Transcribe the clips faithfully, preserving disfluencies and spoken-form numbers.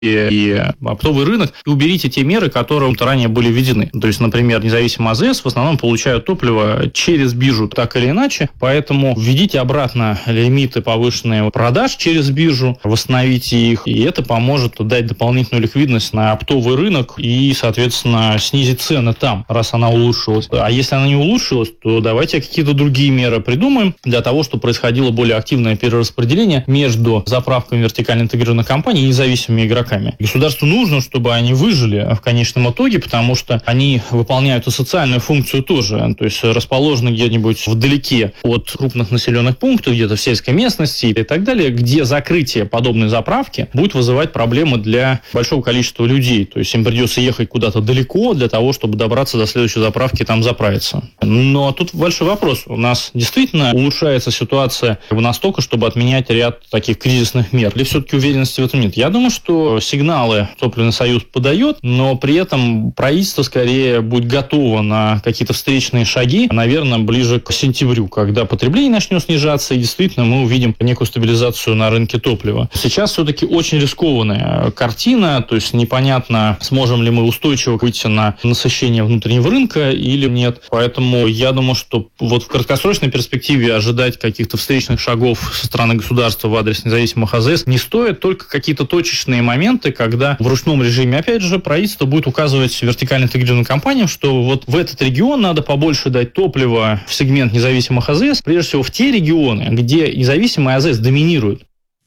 и оптовый рынок, и уберите те меры, которые ранее были введены. То есть, например, независимые АЗС в основном получают топливо через биржу так или иначе, поэтому введите обратно лимиты повышенные продаж через биржу, восстановите их, и это поможет дать дополнительную ликвидность на оптовый рынок и, соответственно, снизить цены там, раз она улучшилась. А если она не улучшилась, то давайте какие-то другие меры придумаем для того, чтобы происходило более активное перераспределение между заправками вертикально интегрированных компаний и независимыми игроками. Государству нужно, чтобы они выжили в конечном итоге, потому что они выполняют и социальную функцию тоже, то есть расположены где-нибудь вдалеке от крупных населенных пунктов, где-то в сельской местности и так далее, где закрытие подобной заправки будет вызывать проблемы для большого количества людей. То есть им придется ехать куда-то далеко для того, чтобы добраться до следующей заправки и там заправиться. Но тут большой вопрос. У нас действительно улучшается ситуация настолько, чтобы отменять ряд таких кризисных мер? Или все-таки уверенности в этом нет? Я думаю, что сигналы Топливный союз подает, но при этом правительство скорее будет готово на какие-то встречные шаги, наверное, ближе к сентябрю, когда потребление начнет снижаться, и действительно мы увидим некую стабилизацию на рынке топлива. Сейчас все-таки очень рискованная картина, то есть непонятно, сможем ли мы устойчиво выйти на насыщение внутреннего рынка или нет. Поэтому я думаю, что вот в краткосрочной перспективе ожидать каких-то встречных шагов со стороны государства в адрес независимых АЗС не стоит, только какие-то точечные моменты, когда в ручном режиме, опять же, правительство будет указывать вертикально интегрированным компаниям, что вот в этот регион надо побольше дать топлива в сегмент независимых АЗС, прежде всего в те регионы, где независимые АЗС доминируют.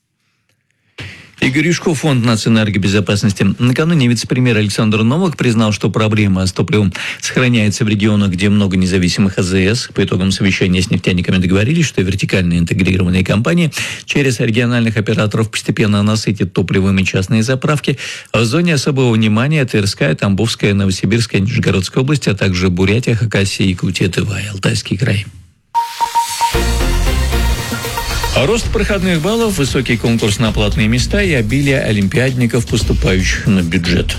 Игорь Юшков, Фонд национальной энергобезопасности. Накануне вице-премьер Александр Новак признал, что проблема с топливом сохраняется в регионах, где много независимых АЗС. По итогам совещания с нефтяниками договорились, что вертикально интегрированные компании через региональных операторов постепенно насытят топливами частные заправки. А в зоне особого внимания Тверская, Тамбовская, Новосибирская, Нижегородская области, а также Бурятия, Хакасия, Якутия, Тыва и Алтайский край. Рост проходных баллов, высокий конкурс на платные места и обилие олимпиадников, поступающих на бюджет.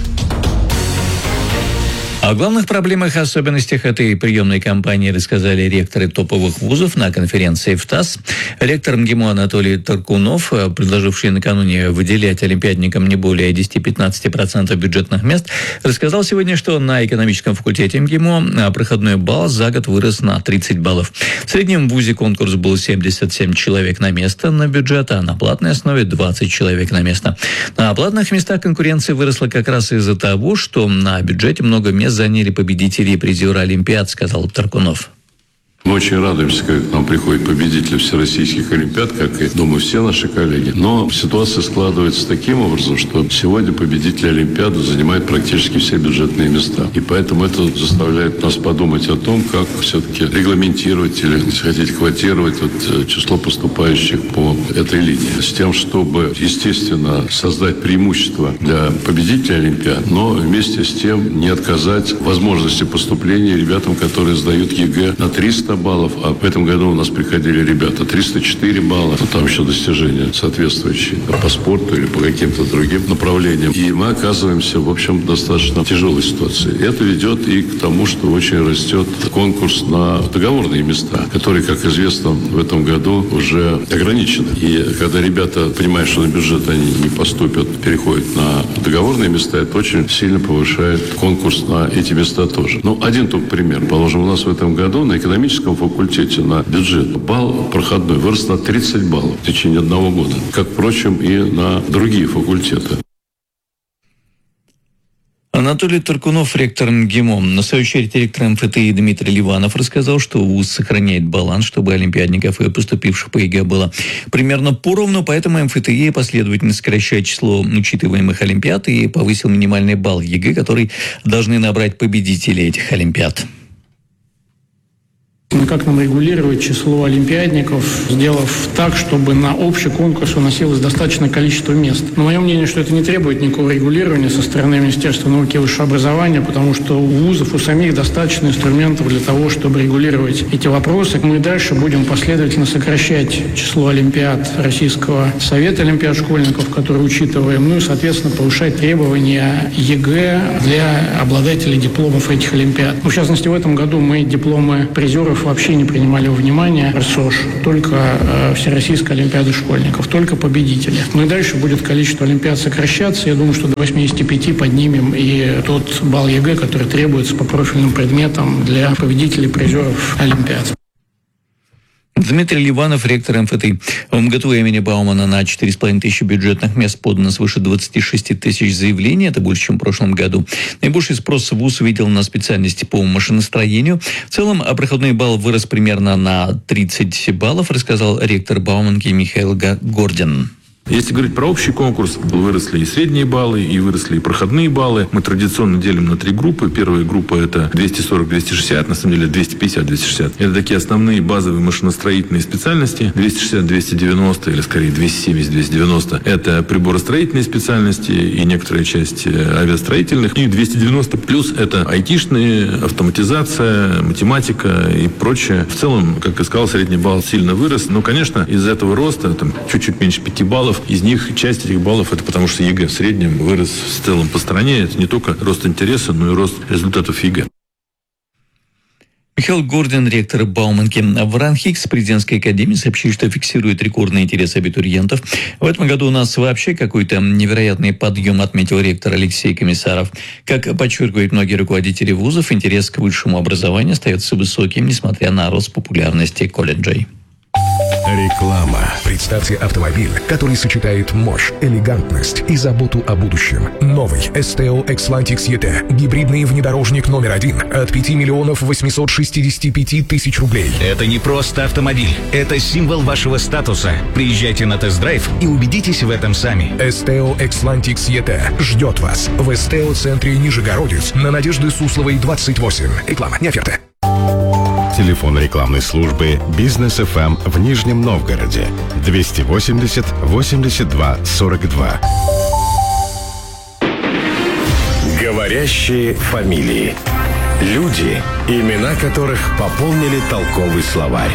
О главных проблемах и особенностях этой приемной кампании рассказали ректоры топовых вузов на конференции в ТАСС. Ректор МГИМО Анатолий Таркунов, предложивший накануне выделять олимпиадникам не более десять-пятнадцать процентов бюджетных мест, рассказал сегодня, что на экономическом факультете МГИМО проходной балл за год вырос на тридцать баллов. В среднем в вузе конкурс был семьдесят семь человек на место на бюджет, а на платной основе двадцать человек на место. На платных местах конкуренция выросла как раз из-за того, что на бюджете много мест заняли победители и призеры Олимпиад, сказал Таркунов. Мы очень радуемся, когда к нам приходят победители всероссийских олимпиад, как и, думаю, все наши коллеги. Но ситуация складывается таким образом, что сегодня победители олимпиады занимают практически все бюджетные места. И поэтому это заставляет нас подумать о том, как все-таки регламентировать или, если хотите, квотировать вот число поступающих по этой линии. С тем, чтобы, естественно, создать преимущество для победителей олимпиад, но вместе с тем не отказать возможности поступления ребятам, которые сдают ЕГЭ на триста баллов, а в этом году у нас приходили ребята триста четыре балла, а там еще достижения соответствующие по спорту или по каким-то другим направлениям. И мы оказываемся, в общем, в достаточно тяжелой ситуации. Это ведет и к тому, что очень растет конкурс на договорные места, которые, как известно, в этом году уже ограничены. И когда ребята понимают, что на бюджет они не поступят, переходят на договорные места, это очень сильно повышает конкурс на эти места тоже. Ну, один только пример. Положим, у нас в этом году на экономическом факультете на бюджет балл проходной вырос на тридцать баллов в течение одного года, как, впрочем, и на другие факультеты. Анатолий Таркунов, ректор МГИМО. На свою очередь ректор МФТИ Дмитрий Ливанов рассказал, что вуз сохраняет баланс, чтобы олимпиадников и поступивших по ЕГЭ было примерно поровну, поэтому МФТИ последовательно сокращает число учитываемых олимпиад и повысил минимальный балл ЕГЭ, который должны набрать победители этих олимпиад. Как нам регулировать число олимпиадников, сделав так, чтобы на общий конкурс уносилось достаточное количество мест. Но мое мнение, что это не требует никакого регулирования со стороны Министерства науки и высшего образования, потому что у вузов, у самих достаточно инструментов для того, чтобы регулировать эти вопросы. Мы дальше будем последовательно сокращать число олимпиад Российского совета олимпиад школьников, которые учитываем, ну и, соответственно, повышать требования ЕГЭ для обладателей дипломов этих олимпиад. В частности, в этом году мы дипломы призеров вообще не принимали во внимание РСОШ, только э, Всероссийская олимпиада школьников, только победители. Ну и дальше будет количество олимпиад сокращаться. Я думаю, что до восьмидесяти пяти поднимем и тот балл ЕГЭ, который требуется по профильным предметам для победителей, призеров олимпиад. Дмитрий Ливанов, ректор эм эф тэ. В МГТУ имени Баумана на четыре с половиной тысячи бюджетных мест подано свыше двадцати шести тысяч заявлений. Это больше, чем в прошлом году. Наибольший спрос вуз увидел на специальности по машиностроению. В целом, проходной балл вырос примерно на тридцать баллов, рассказал ректор Бауманки Михаил Гордин. Если говорить про общий конкурс, выросли и средние баллы, и выросли и проходные баллы. Мы традиционно делим на три группы. Первая группа – это двести сорок - двести шестьдесят, на самом деле двести пятьдесят - двести шестьдесят. Это такие основные базовые машиностроительные специальности. двести шестьдесят - двести девяносто, или скорее двести семьдесят - двести девяносто – это приборостроительные специальности и некоторая часть авиастроительных. И двести девяносто плюс – это айтишные, автоматизация, математика и прочее. В целом, как я сказал, средний балл сильно вырос. Но, конечно, из-за этого роста, там, чуть-чуть меньше пяти баллов, из них часть этих баллов это потому, что ЕГЭ в среднем вырос в целом по стране. Это не только рост интереса, но и рост результатов ЕГЭ. Михаил Гордин, ректор Бауманки. В РАНХИКС президентской академии сообщили, что фиксирует рекордный интерес абитуриентов. В этом году у нас вообще какой-то невероятный подъем, отметил ректор Алексей Комиссаров. Как подчеркивают многие руководители вузов, интерес к высшему образованию остается высоким, несмотря на рост популярности колледжей. Реклама. Представьте автомобиль, который сочетает мощь, элегантность и заботу о будущем. Новый эс тэ о Xlantix и ти. Гибридный внедорожник номер один от пяти миллионов восьмисот шестидесяти пяти тысяч рублей. Это не просто автомобиль. Это символ вашего статуса. Приезжайте на тест-драйв и убедитесь в этом сами. эс тэ о Xlantix и ти ждет вас в эс тэ о-центре Нижегородец на Надежды Сусловой, двадцать восемь. Реклама, не оферта. Телефон рекламной службы «Бизнес эф эм» в Нижнем Новгороде двести восемьдесят восемьдесят два сорок два. Говорящие фамилии. Люди, имена которых пополнили толковый словарь.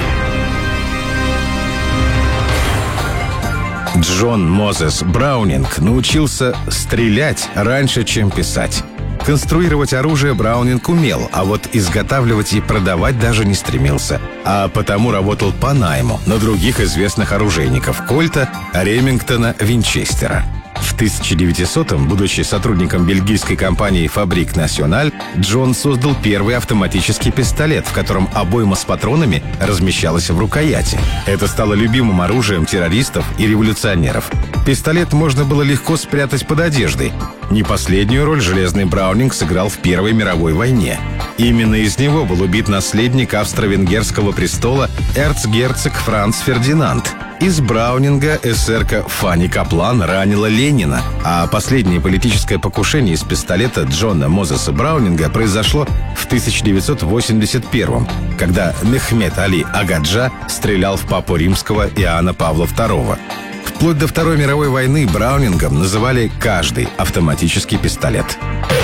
Джон Мозес Браунинг научился стрелять раньше, чем писать. Конструировать оружие Браунинг умел, а вот изготавливать и продавать даже не стремился. А потому работал по найму на других известных оружейников Кольта, Ремингтона, Винчестера. В тысяча девятисотом, будучи сотрудником бельгийской компании «Фабрик Националь», Джон создал первый автоматический пистолет, в котором обойма с патронами размещалась в рукояти. Это стало любимым оружием террористов и революционеров. Пистолет можно было легко спрятать под одеждой. Не последнюю роль железный Браунинг сыграл в Первой мировой войне. Именно из него был убит наследник австро-венгерского престола эрцгерцог Франц Фердинанд. Из Браунинга эсерка Фанни Каплан ранила Ленина, а последнее политическое покушение из пистолета Джона Мозеса Браунинга произошло в тысяча девятьсот восемьдесят первом, когда Мехмед Али Агаджа стрелял в папу римского Иоанна Павла второго. Вплоть до Второй мировой войны Браунингом называли каждый автоматический пистолет.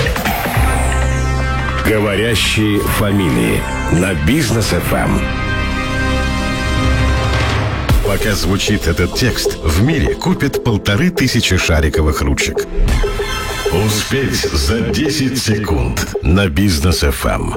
Говорящие фамилии на Бизнес эф эм. Пока звучит этот текст, в мире купят полторы тысячи шариковых ручек. Успеть за десять секунд на Бизнес эф эм.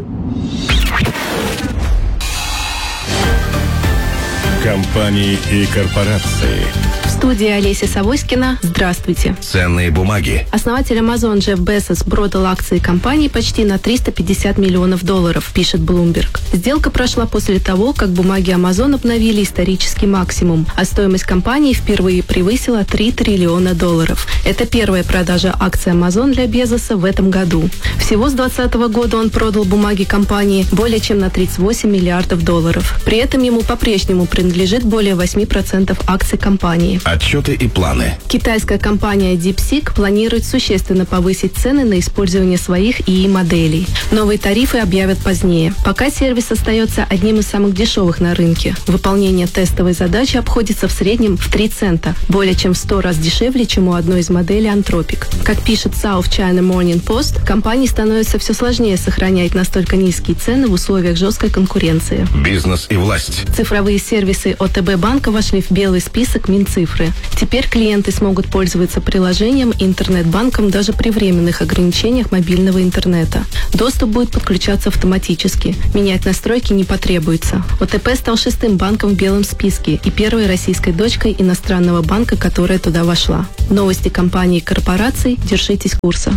Компании и корпорации. В студии Олеся Савоськина. Здравствуйте. Ценные бумаги. Основатель Amazon Джефф Безос продал акции компании почти на триста пятьдесят миллионов долларов, пишет Bloomberg. Сделка прошла после того, как бумаги Amazon обновили исторический максимум, а стоимость компании впервые превысила три триллиона долларов. Это первая продажа акций Amazon для Безоса в этом году. Всего с двадцатого года он продал бумаги компании более чем на тридцать восемь миллиардов долларов. При этом ему по-прежнему принадлежит более восемь процентов акций компании. Отчеты и планы. Китайская компания DeepSeek планирует существенно повысить цены на использование своих ИИ моделей. Новые тарифы объявят позднее. Пока сервис остается одним из самых дешевых на рынке. Выполнение тестовой задачи обходится в среднем в три цента, более чем в сто раз дешевле, чем у одной из моделей Anthropic. Как пишет South China Morning Post, компании становится все сложнее сохранять настолько низкие цены в условиях жесткой конкуренции. Бизнес и власть. Цифровые сервисы о тэ бэ банка вошли в белый список Минцифры. цифры. Теперь клиенты смогут пользоваться приложением и интернет-банком даже при временных ограничениях мобильного интернета. Доступ будет подключаться автоматически. Менять настройки не потребуется. о тэ пэ стал шестым банком в белом списке и первой российской дочкой иностранного банка, которая туда вошла. Новости компаний и корпораций. Держитесь курса.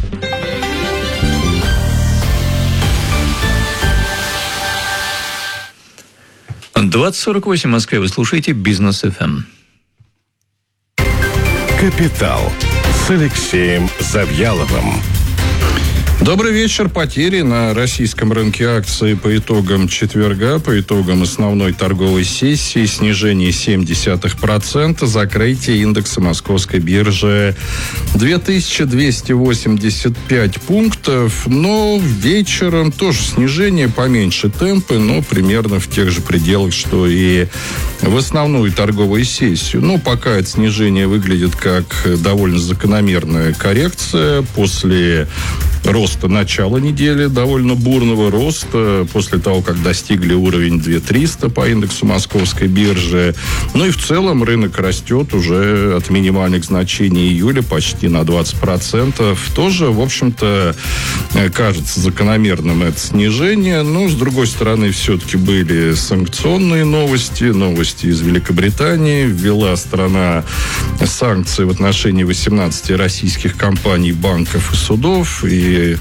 двадцать сорок восемь в Москве. Вы слушаете Бизнес эф эм. «Капитал» с Алексеем Завьяловым. Добрый вечер. Потери на российском рынке акций по итогам четверга, по итогам основной торговой сессии, снижение семь десятых процента, закрытие индекса московской биржи две тысячи двести восемьдесят пять пунктов, но вечером тоже снижение, поменьше темпы, но примерно в тех же пределах, что и в основную торговую сессию. Но пока это снижение выглядит как довольно закономерная коррекция после роста начала недели, довольно бурного роста, после того, как достигли уровень две тысячи триста по индексу московской биржи. Ну и в целом рынок растет уже от минимальных значений июля почти на двадцать процентов. Тоже, в общем-то, кажется закономерным это снижение. Но, с другой стороны, все-таки были санкционные новости, новости из Великобритании. Ввела страна санкции в отношении восемнадцати российских компаний, банков и судов. И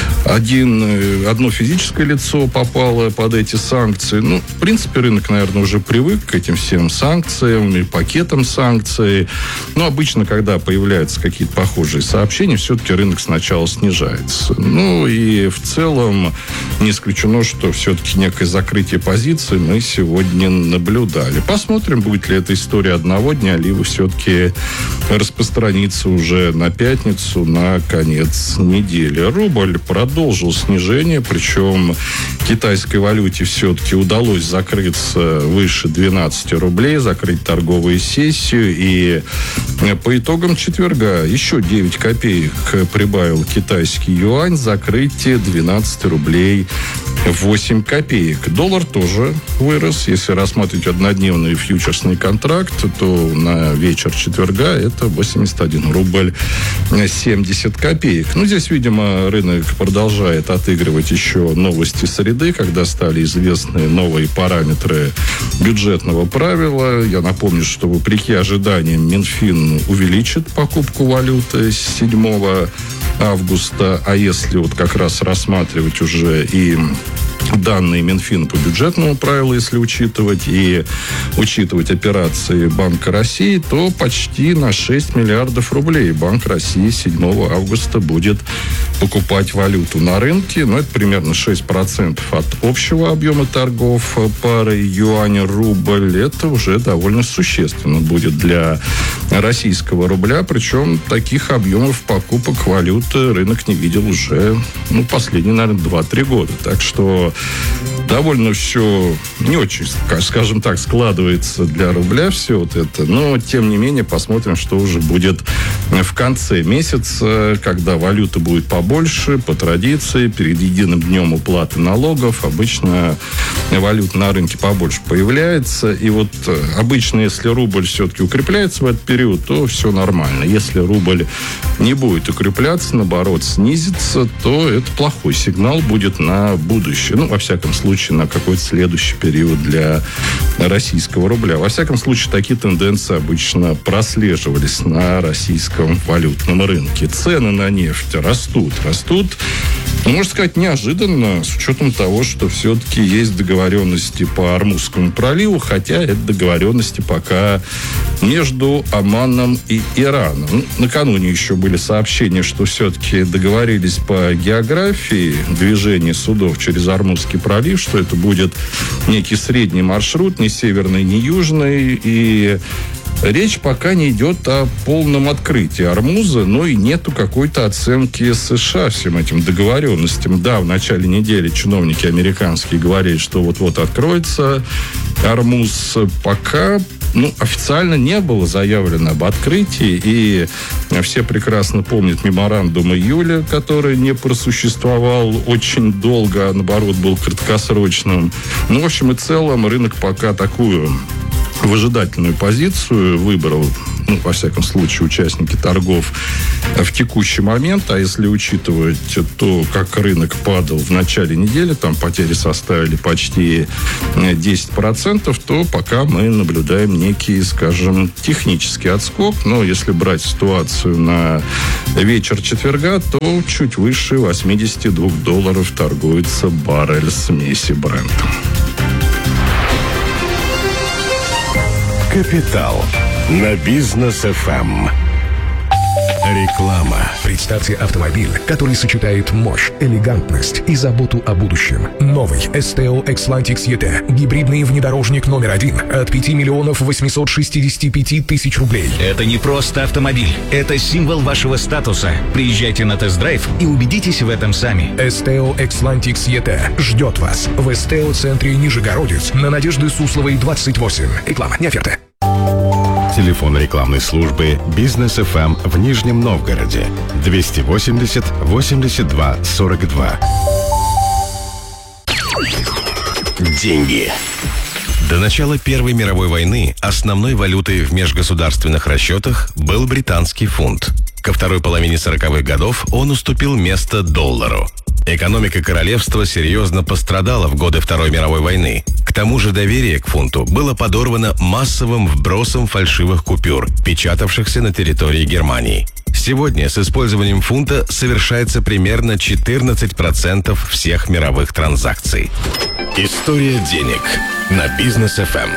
один, одно физическое лицо попало под эти санкции. Ну, в принципе, рынок, наверное, уже привык к этим всем санкциям и пакетам санкций. Но обычно, когда появляются какие-то похожие сообщения, все-таки рынок сначала снижается. Ну, и в целом не исключено, что все-таки некое закрытие позиций мы сегодня наблюдали. Посмотрим, будет ли эта история одного дня, либо все-таки распространится уже на пятницу, на конец недели. Рубль продолжил снижение, причем китайской валюте все-таки удалось закрыться выше двенадцати рублей, закрыть торговую сессию, и по итогам четверга еще девять копеек прибавил китайский юань, закрытие двенадцать рублей восемь копеек. Доллар тоже вырос. Если рассматривать однодневный фьючерсный контракт, то на вечер четверга это восемьдесят один рубль семьдесят копеек. Ну, здесь, видимо, рынок продолжает отыгрывать еще новости среды, когда стали известны новые параметры бюджетного правила. Я напомню, что вопреки ожиданиям Минфин увеличит покупку валюты с седьмого августа, а если вот как раз рассматривать уже и данные Минфина по бюджетному правилу, если учитывать, и учитывать операции Банка России, то почти на шесть миллиардов рублей Банк России седьмого августа будет покупать валюту на рынке. Но это примерно шесть процентов от общего объема торгов парой юань-рубль. Это уже довольно существенно будет для российского рубля. Причем таких объемов покупок валюты рынок не видел уже, ну, последние, наверное, два-три года. Так что довольно все не очень, скажем так, складывается для рубля все вот это. Но, тем не менее, посмотрим, что уже будет в конце месяца, когда валюта будет побольше, по традиции, перед единым днем уплаты налогов. Обычно валюта на рынке побольше появляется. И вот обычно, если рубль все-таки укрепляется в этот период, то все нормально. Если рубль не будет укрепляться, наоборот, снизится, то это плохой сигнал будет на будущее. Ну, во всяком случае, на какой-то следующий период для российского рубля. Во всяком случае, такие тенденции обычно прослеживались на российском валютном рынке. Цены на нефть растут, растут, можно сказать, неожиданно, с учетом того, что все-таки есть договоренности по Ормузскому проливу, хотя это договоренности пока между Оманом и Ираном. Накануне еще были сообщения, что все-таки договорились по географии движения судов через Ормузский пролив, что это будет некий средний маршрут, не северный, не южный, и речь пока не идет о полном открытии Ормуза, но и нету какой-то оценки США всем этим договоренностям. Да, в начале недели чиновники американские говорили, что вот-вот откроется Ормуз. Пока, ну, официально не было заявлено об открытии, и все прекрасно помнят меморандум июля, который не просуществовал очень долго, а наоборот был краткосрочным. Ну, в общем и целом, рынок пока такую выжидательную позицию выбрал. ну, во всяком случае, участники торгов в текущий момент. А если учитывать то, как рынок падал в начале недели, там потери составили почти десять процентов, то пока мы наблюдаем некий, скажем, технический отскок. Но если брать ситуацию на вечер четверга, то чуть выше восемьдесят два долларов торгуется баррель смеси Brent. Капитал на Бизнес эф эм. Реклама. Представьте автомобиль, который сочетает мощь, элегантность и заботу о будущем. Новый эс тэ о Xlantic и ти. Гибридный внедорожник номер один от пяти миллионов восемьсот шестьдесят пять тысяч рублей. Это не просто автомобиль. Это символ вашего статуса. Приезжайте на тест-драйв и убедитесь в этом сами. эс тэ о Xlantic и ти ждет вас в эс тэ о-центре Нижегородец на Надежды Сусловой, двадцать восемь. Реклама, не оферта. Телефон рекламной службы «Бизнес эф эм» в Нижнем Новгороде двести восемьдесят восемьдесят два сорок два. Деньги. До начала Первой мировой войны основной валютой в межгосударственных расчетах был британский фунт. Ко второй половине сороковых годов он уступил место доллару. Экономика королевства серьезно пострадала в годы Второй мировой войны. К тому же доверие к фунту было подорвано массовым вбросом фальшивых купюр, печатавшихся на территории Германии. Сегодня с использованием фунта совершается примерно четырнадцать процентов всех мировых транзакций. История денег на Бизнес эф эм.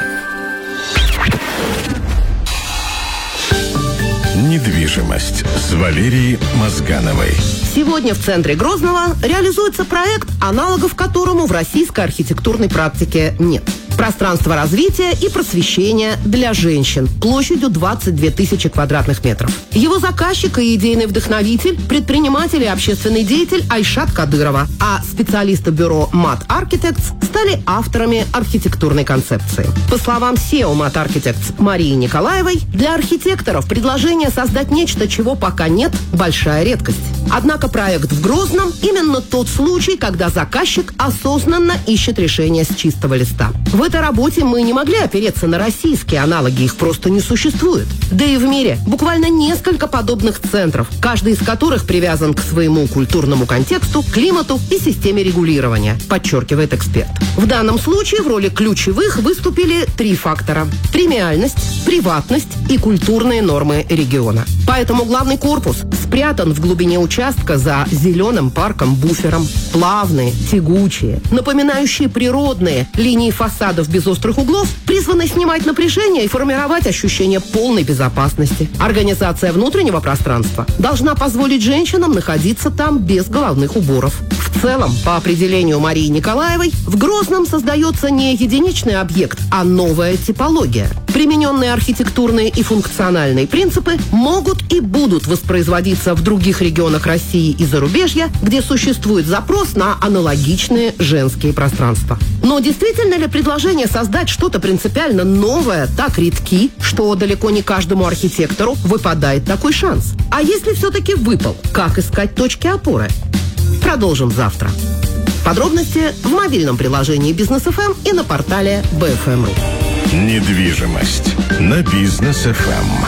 Недвижимость с Валерией Мозгановой. Сегодня в центре Грозного реализуется проект, аналогов которому в российской архитектурной практике нет. Пространство развития и просвещения для женщин площадью двадцать две тысячи квадратных метров. Его заказчик и идейный вдохновитель, предприниматель и общественный деятель Айшат Кадырова, а специалисты бюро Mat Architects стали авторами архитектурной концепции. По словам си и о Mat Architects Марии Николаевой, для архитекторов предложение создать нечто, чего пока нет, большая редкость. Однако проект в Грозном именно тот случай, когда заказчик осознанно ищет решение с чистого листа. В этой работе мы не могли опереться на российские аналоги, их просто не существует. Да и в мире буквально несколько подобных центров, каждый из которых привязан к своему культурному контексту, климату и системе регулирования, подчеркивает эксперт. В данном случае в роли ключевых выступили три фактора: премиальность, приватность и культурные нормы региона. Поэтому главный корпус спрятан в глубине участка за зеленым парком-буфером. Плавные, тягучие, напоминающие природные линии фасадов без острых углов призваны снимать напряжение и формировать ощущение полной безопасности. Организация внутреннего пространства должна позволить женщинам находиться там без головных уборов. В целом, по определению Марии Николаевой, в Грозном создается не единичный объект, а новая типология. Примененные архитектурные и функциональные принципы могут и будут воспроизводиться в других регионах России и зарубежья, где существует запрос на аналогичные женские пространства. Но действительно ли предложение создать что-то принципиально новое так редки, что далеко не каждому архитектору выпадает такой шанс? А если все-таки выпал, как искать точки опоры? Продолжим завтра. Подробности в мобильном приложении Бизнес эф эм и на портале би эф эм точка ру. Недвижимость на Бизнес эф эм.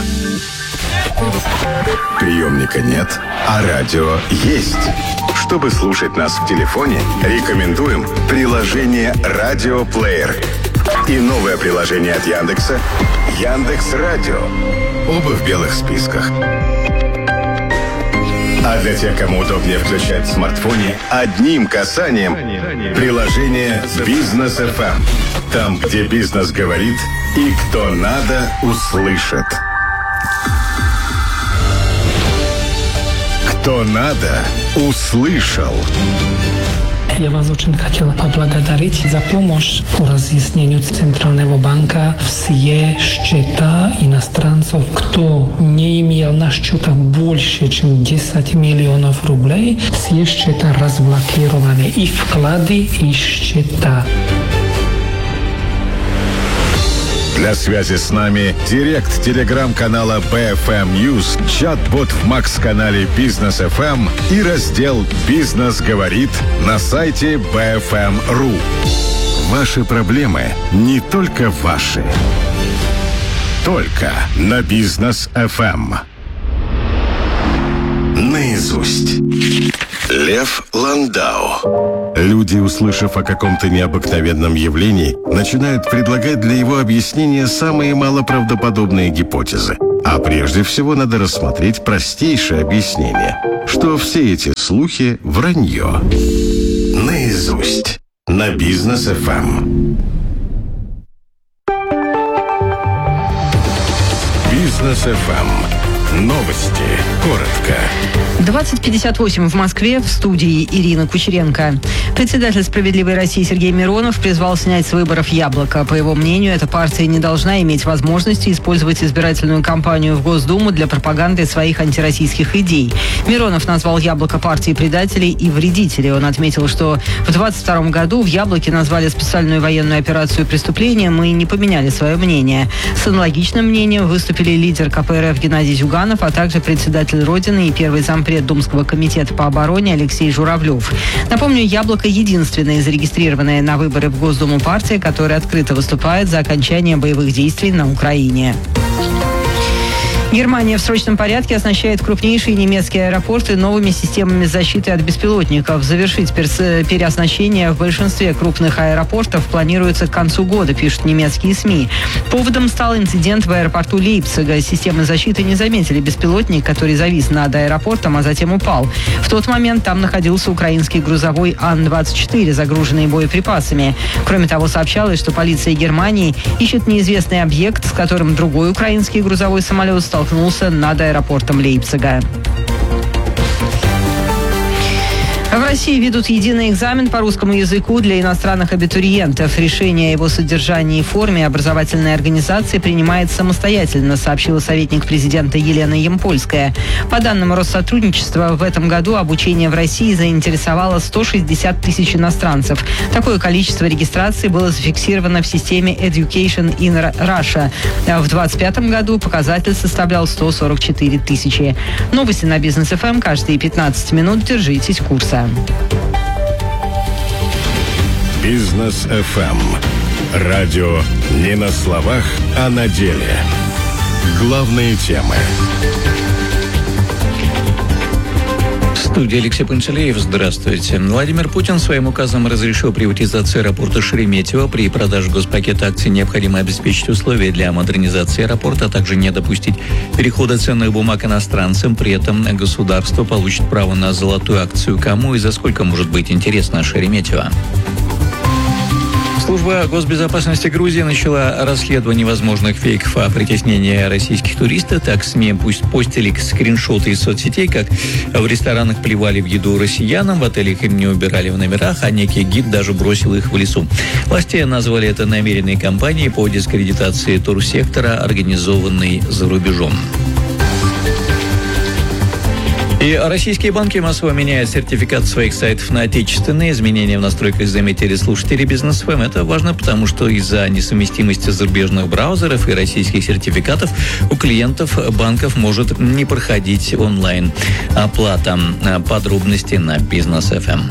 Приемника нет, а радио есть. Чтобы слушать нас в телефоне, рекомендуем приложение «Радиоплеер» и новое приложение от Яндекса «Яндекс.Радио». Оба в белых списках. А для тех, кому удобнее включать в смартфоне, одним касанием приложение «Бизнес эф эм». Там, где бизнес говорит и кто надо, услышит. Кто надо, услышал. Я вас очень хотела поблагодарить за помощь по разъяснению Центрального банка. Все счета иностранцев, кто не имел на счетах больше, чем десять миллионов рублей, все счета разблокированы. И вклады, и счета. Для связи с нами директ телеграм-канала би эф эм News, чат-бот в Макс-канале Бизнес эф эм и раздел «Бизнес говорит» на сайте би эф эм точка ру. Ваши проблемы не только ваши. Только на Бизнес эф эм. Наизусть. Лев Ландау. Люди, услышав о каком-то необыкновенном явлении, начинают предлагать для его объяснения самые малоправдоподобные гипотезы. А прежде всего надо рассмотреть простейшее объяснение, что все эти слухи – вранье. Наизусть. На Бизнес эф эм. Бизнес эф эм. Новости. Коротко. двадцать пятьдесят восемь в Москве, в студии Ирина Кучеренко. Председатель «Справедливой России» Сергей Миронов призвал снять с выборов «Яблоко». По его мнению, эта партия не должна иметь возможности использовать избирательную кампанию в Госдуму для пропаганды своих антироссийских идей. Миронов назвал «Яблоко» партией предателей и вредителей. Он отметил, что в двадцать втором году в «Яблоке» назвали специальную военную операцию преступлением и не поменяли свое мнение. С аналогичным мнением выступили лидер ка пэ эр эф Геннадий Зюганов, а также председатель Родины и первый зампред Думского комитета по обороне Алексей Журавлев. Напомню, «Яблоко» — единственная зарегистрированная на выборы в Госдуму партия, которая открыто выступает за окончание боевых действий на Украине. Германия в срочном порядке оснащает крупнейшие немецкие аэропорты новыми системами защиты от беспилотников. Завершить переоснащение в большинстве крупных аэропортов планируется к концу года, пишут немецкие СМИ. Поводом стал инцидент в аэропорту Лейпцига. Системы защиты не заметили беспилотник, который завис над аэропортом, а затем упал. В тот момент там находился украинский грузовой Ан двадцать четыре, загруженный боеприпасами. Кроме того, сообщалось, что полиция Германии ищет неизвестный объект, с которым другой украинский грузовой самолет стал столкнулся над аэропортом Лейпцига. В России ведут единый экзамен по русскому языку для иностранных абитуриентов. Решение о его содержании и форме образовательной организации принимает самостоятельно, сообщила советник президента Елена Ямпольская. По данным Россотрудничества, в этом году обучение в России заинтересовало сто шестьдесят тысяч иностранцев. Такое количество регистраций было зафиксировано в системе Education in Russia. В две тысячи двадцать пятом году показатель составлял сто сорок четыре тысячи. Новости на Бизнес эф эм каждые пятнадцать минут. Держитесь курса. Бизнес эф эм. Радио не на словах, а на деле. Главные темы. В студии Алексей Панчалеев. Здравствуйте. Владимир Путин своим указом разрешил приватизацию аэропорта Шереметьево. При продаже госпакета акций необходимо обеспечить условия для модернизации аэропорта, а также не допустить перехода ценных бумаг иностранцам. При этом государство получит право на золотую акцию. Кому и за сколько может быть интересно Шереметьево? Служба госбезопасности Грузии начала расследование возможных фейков о притеснении российских туристов. Так СМИ пусть постили скриншоты из соцсетей, как в ресторанах плевали в еду россиянам, в отелях им не убирали в номерах, а некий гид даже бросил их в лесу. Власти назвали это намеренной кампанией по дискредитации турсектора, организованной за рубежом. И российские банки массово меняют сертификат своих сайтов на отечественные. Изменения в настройках заметили слушатели Бизнес эф эм. Это важно, потому что из-за несовместимости зарубежных браузеров и российских сертификатов у клиентов банков может не проходить онлайн оплата. Подробности на Бизнес эф эм.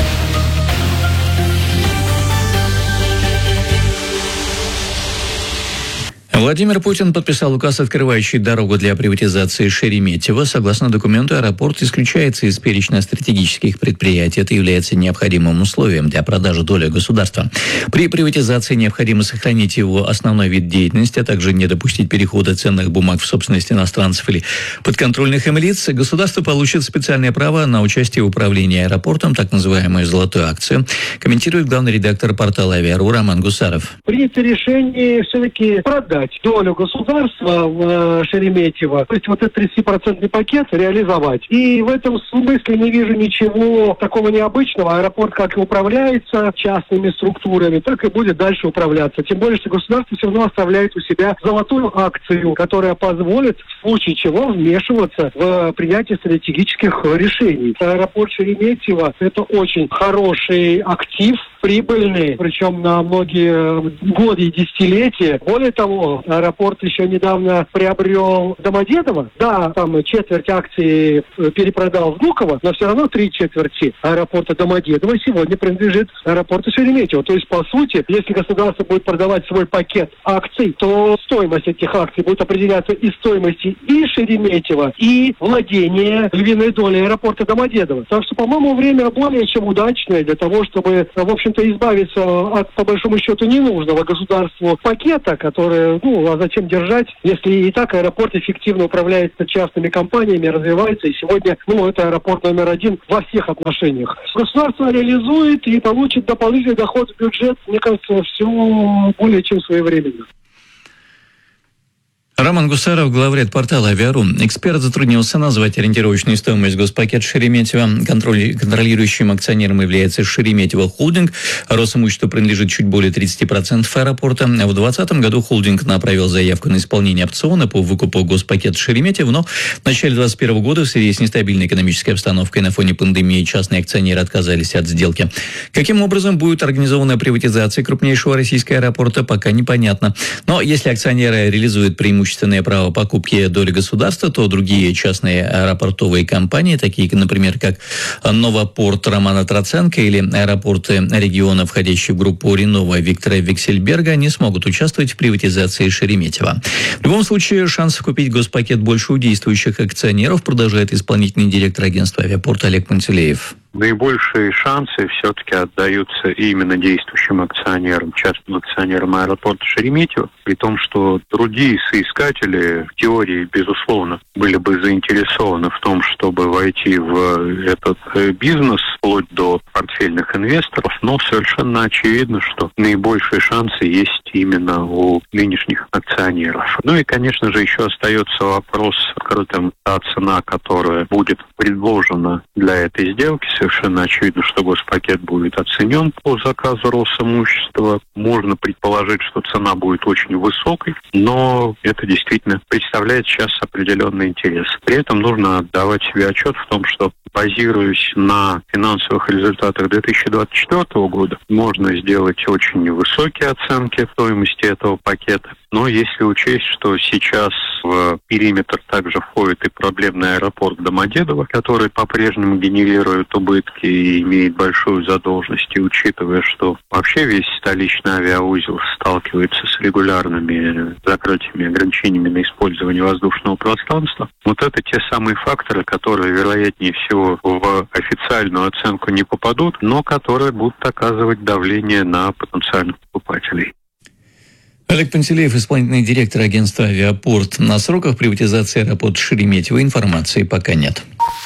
Владимир Путин подписал указ, открывающий дорогу для приватизации Шереметьево. Согласно документу, аэропорт исключается из перечня стратегических предприятий. Это является необходимым условием для продажи доли государства. При приватизации необходимо сохранить его основной вид деятельности, а также не допустить перехода ценных бумаг в собственность иностранцев или подконтрольных им лиц. Государство получит специальное право на участие в управлении аэропортом, так называемую «золотую акцию», комментирует главный редактор портала «Авиару» Роман Гусаров. Принято решение все-таки продать долю государства в Шереметьево, то есть вот этот тридцатипроцентный пакет реализовать. И в этом смысле не вижу ничего такого необычного. Аэропорт как и управляется частными структурами, так и будет дальше управляться. Тем более, что государство все равно оставляет у себя золотую акцию, которая позволит в случае чего вмешиваться в принятие стратегических решений. Аэропорт Шереметьево – это очень хороший актив прибыльный, причем на многие годы и десятилетия. Более того, аэропорт еще недавно приобрел Домодедово. Да, там четверть акций перепродал Внуково, но все равно три четверти аэропорта Домодедово сегодня принадлежит аэропорту Шереметьево. То есть, по сути, если государство будет продавать свой пакет акций, то стоимость этих акций будет определяться из стоимости и Шереметьево, и владения львиной долей аэропорта Домодедово. Так что, по-моему, время более чем удачное для того, чтобы, в общем-то, избавиться от, по большому счету, ненужного государству пакета, который, ну, а зачем держать, если и так аэропорт эффективно управляется частными компаниями, развивается, и сегодня, ну, это аэропорт номер один во всех отношениях. Государство реализует и получит дополнительный доход в бюджет, мне кажется, все более чем своевременно. Роман Гусаров, главред портала «Авиару». Эксперт затруднился назвать ориентировочную стоимость госпакета Шереметьево. Контроль, контролирующим акционером является Шереметьево холдинг. Росимущество принадлежит чуть более тридцать процентов аэропорта. В две тысячи двадцатом году холдинг направил заявку на исполнение опциона по выкупу госпакета Шереметьево, но в начале две тысячи двадцать первого года в связи с нестабильной экономической обстановкой на фоне пандемии частные акционеры отказались от сделки. Каким образом будет организована приватизация крупнейшего российского аэропорта, пока непонятно. Но если акционеры реализуют преимущество имущественное право покупки доли государства, то другие частные аэропортовые компании, такие, например, как Новопорт Романа Троценко или аэропорты региона, входящие в группу Ренова Виктора Виксельберга, не смогут участвовать в приватизации Шереметьево. В любом случае, шансов купить госпакет больше у действующих акционеров, продолжает исполнительный директор агентства «Авиапорт» Олег Пантелеев. Наибольшие шансы все-таки отдаются именно действующим акционерам, частным акционерам аэропорта Шереметьево, при том, что другие соискатели в теории, безусловно, были бы заинтересованы в том, чтобы войти в этот бизнес вплоть до портфельных инвесторов, но совершенно очевидно, что наибольшие шансы есть именно у нынешних акционеров. Ну и, конечно же, еще остается вопрос открытым, та цена, которая будет предложена для этой сделки. Совершенно очевидно, что госпакет будет оценен по заказу Росимущества. Можно предположить, что цена будет очень высокой, но это действительно представляет сейчас определенный интерес. При этом нужно отдавать себе отчет в том, что, базируясь на финансовых результатах две тысячи двадцать четвёртого года, можно сделать очень высокие оценки стоимости этого пакета. Но если учесть, что сейчас в периметр также входит и проблемный аэропорт Домодедово, который по-прежнему генерирует убытки и имеет большую задолженность, и учитывая, что вообще весь столичный авиаузел сталкивается с регулярными закрытиями, ограничениями на использование воздушного пространства, вот это те самые факторы, которые, вероятнее всего, в официальную оценку не попадут, но которые будут оказывать давление на потенциальных покупателей. Олег Пантелеев, исполнительный директор агентства «Авиапорт». На сроках приватизации аэропорта Шереметьево информации пока нет.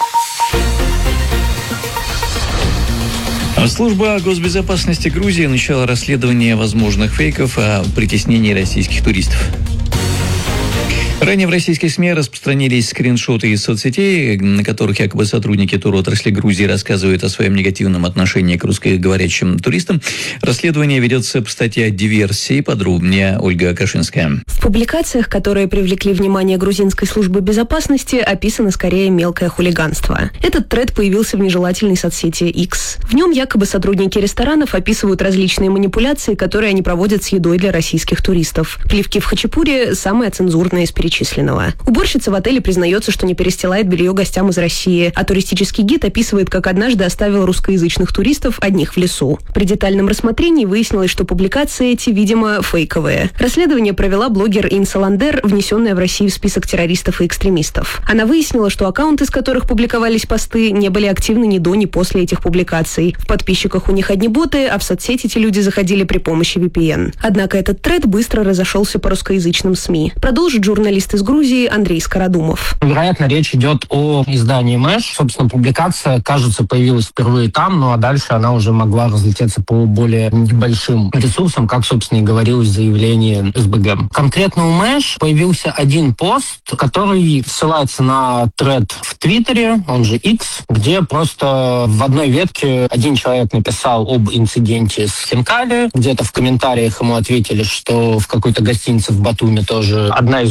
Служба госбезопасности Грузии начала расследование возможных фейков о притеснении российских туристов. Ранее в российских СМИ распространились скриншоты из соцсетей, на которых якобы сотрудники туротрасли Грузии рассказывают о своем негативном отношении к русскоговорящим туристам. Расследование ведется по статье о диверсии. Подробнее Ольга Кашинская. В публикациях, которые привлекли внимание грузинской службы безопасности, описано скорее мелкое хулиганство. Этот тред появился в нежелательной соцсети X. В нем якобы сотрудники ресторанов описывают различные манипуляции, которые они проводят с едой для российских туристов. Плевки в хачапури – самое цензурное из перечисленного. Уборщица в отеле признается, что не перестилает белье гостям из России, а туристический гид описывает, как однажды оставил русскоязычных туристов одних в лесу. При детальном рассмотрении выяснилось, что публикации эти, видимо, фейковые. Расследование провела блогер Инса Ландер, внесенная в Россию в список террористов и экстремистов. Она выяснила, что аккаунты, с которых публиковались посты, не были активны ни до, ни после этих публикаций. В подписчиках у них одни боты, а в соцсети эти люди заходили при помощи ви пи эн. Однако этот тред быстро разошелся по русскоязычным СМИ. Продолжит журналист из Грузии Андрей Скородумов. Вероятно, речь идет о издании Мэш. Собственно, публикация, кажется, появилась впервые там, ну а дальше она уже могла разлететься по более небольшим ресурсам, как, собственно, и говорилось в заявлении эс бэ гэ. Конкретно у Мэш появился один пост, который ссылается на тред в Твиттере, он же X, где просто в одной ветке один человек написал об инциденте с Хинкали, где-то в комментариях ему ответили, что в какой-то гостинице в Батуми тоже одна из уборщиц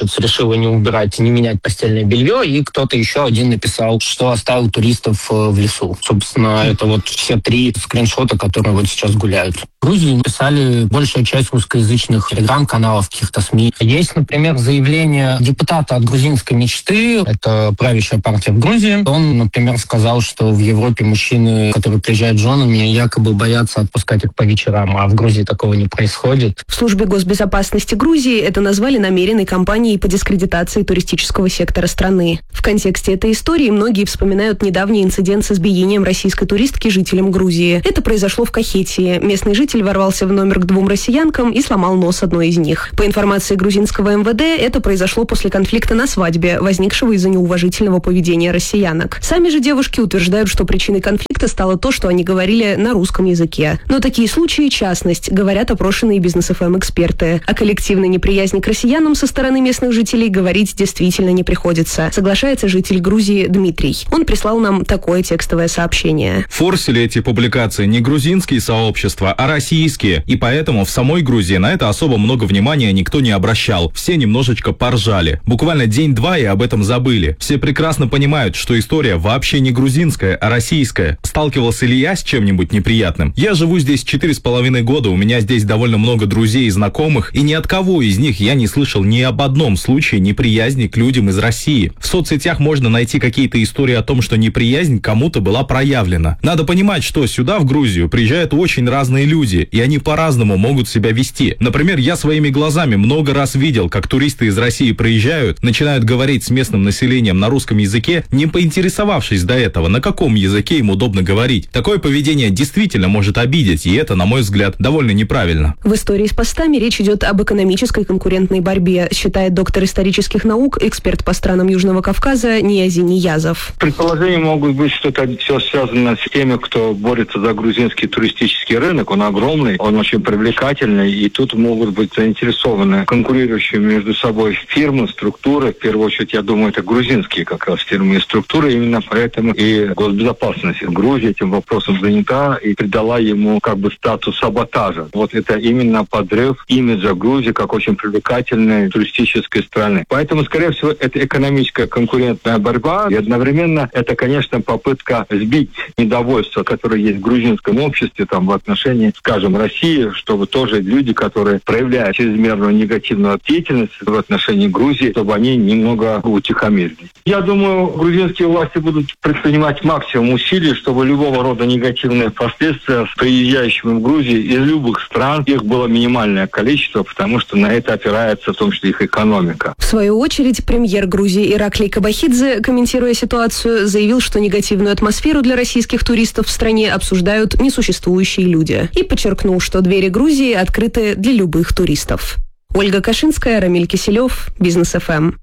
уборщица решила не убирать, не менять постельное белье, и кто-то еще один написал, что оставил туристов в лесу. Собственно, это вот все три скриншота, которые вот сейчас гуляют. В Грузии написали большая часть русскоязычных телеграм-каналов, каких-то СМИ. Есть, например, заявление депутата от грузинской мечты, это правящая партия в Грузии. Он, например, сказал, что в Европе мужчины, которые приезжают с женами, якобы боятся отпускать их по вечерам, а в Грузии такого не происходит. В службе госбезопасности Грузии это назвали намеренной кампанией по дискредитации туристического сектора страны. В контексте этой истории многие вспоминают недавний инцидент с избиением российской туристки жителям Грузии. Это произошло в Кахетии. Местный житель ворвался в номер к двум россиянкам и сломал нос одной из них. По информации грузинского эм вэ дэ, это произошло после конфликта на свадьбе, возникшего из-за неуважительного поведения россиянок. Сами же девушки утверждают, что причиной конфликта стало то, что они говорили на русском языке. Но такие случаи – частность, говорят опрошенные бизнес-эф эм-эксперты. О коллективной неприязни к россиянам со стороны местных жителей говорить действительно не приходится, соглашается житель Грузии Дмитрий. Он прислал нам такое текстовое сообщение. Форсили эти публикации не грузинские сообщества, а российские. И поэтому в самой Грузии на это особо много внимания никто не обращал. Все немножечко поржали. Буквально день-два и об этом забыли. Все прекрасно понимают, что история вообще не грузинская, а российская. Сталкивался ли я с чем-нибудь неприятным? Я живу здесь четыре с половиной года, у меня здесь довольно много друзей и знакомых, и ни от кого из них я не слышал ни об одном случае неприязни к людям из России. В соцсетях можно найти какие-то истории о том, что неприязнь кому-то была проявлена. Надо понимать, что сюда, в Грузию, приезжают очень разные люди, и они по-разному могут себя вести. Например, я своими глазами много раз видел, как туристы из России приезжают, начинают говорить с местным населением на русском языке, не поинтересовавшись до этого, на каком языке им удобно говорить. Такое поведение действительно может обидеть, и это, на мой взгляд, довольно неправильно. В истории с постами речь идет об экономической конкурентной борьбе, считает доктор исторических наук, эксперт по странам Южного Кавказа Ниязи Ниязов. Предположения могут быть, что это все связано с теми, кто борется за грузинский туристический рынок. Он огромный, он очень привлекательный, и тут могут быть заинтересованы конкурирующие между собой фирмы, структуры. В первую очередь, я думаю, это грузинские как раз фирмы и структуры. Именно поэтому и госбезопасность Грузии этим вопросом занята и придала ему как бы статус саботажа. Вот это именно подрыв имиджа Грузии как очень привлекательной туристической страны. Поэтому, скорее всего, это экономическая конкурентная борьба, и одновременно это, конечно, попытка сбить недовольство, которое есть в грузинском обществе там, в отношении, скажем, России, чтобы тоже люди, которые проявляют чрезмерную негативную деятельность в отношении Грузии, чтобы они немного утихомирились. Я думаю, грузинские власти будут предпринимать максимум усилий, чтобы любого рода негативные последствия с приезжающими в Грузию из любых стран, их было минимальное количество, потому что на это опирается в том числе их экономика. В свою очередь, премьер Грузии Ираклий Кабахидзе, комментируя ситуацию, заявил, что негативную атмосферу для российских туристов в стране обсуждают несуществующие люди. И подчеркнул, что двери Грузии открыты для любых туристов. Ольга Кашинская, Рамиль Киселев, Бизнес-эф эм.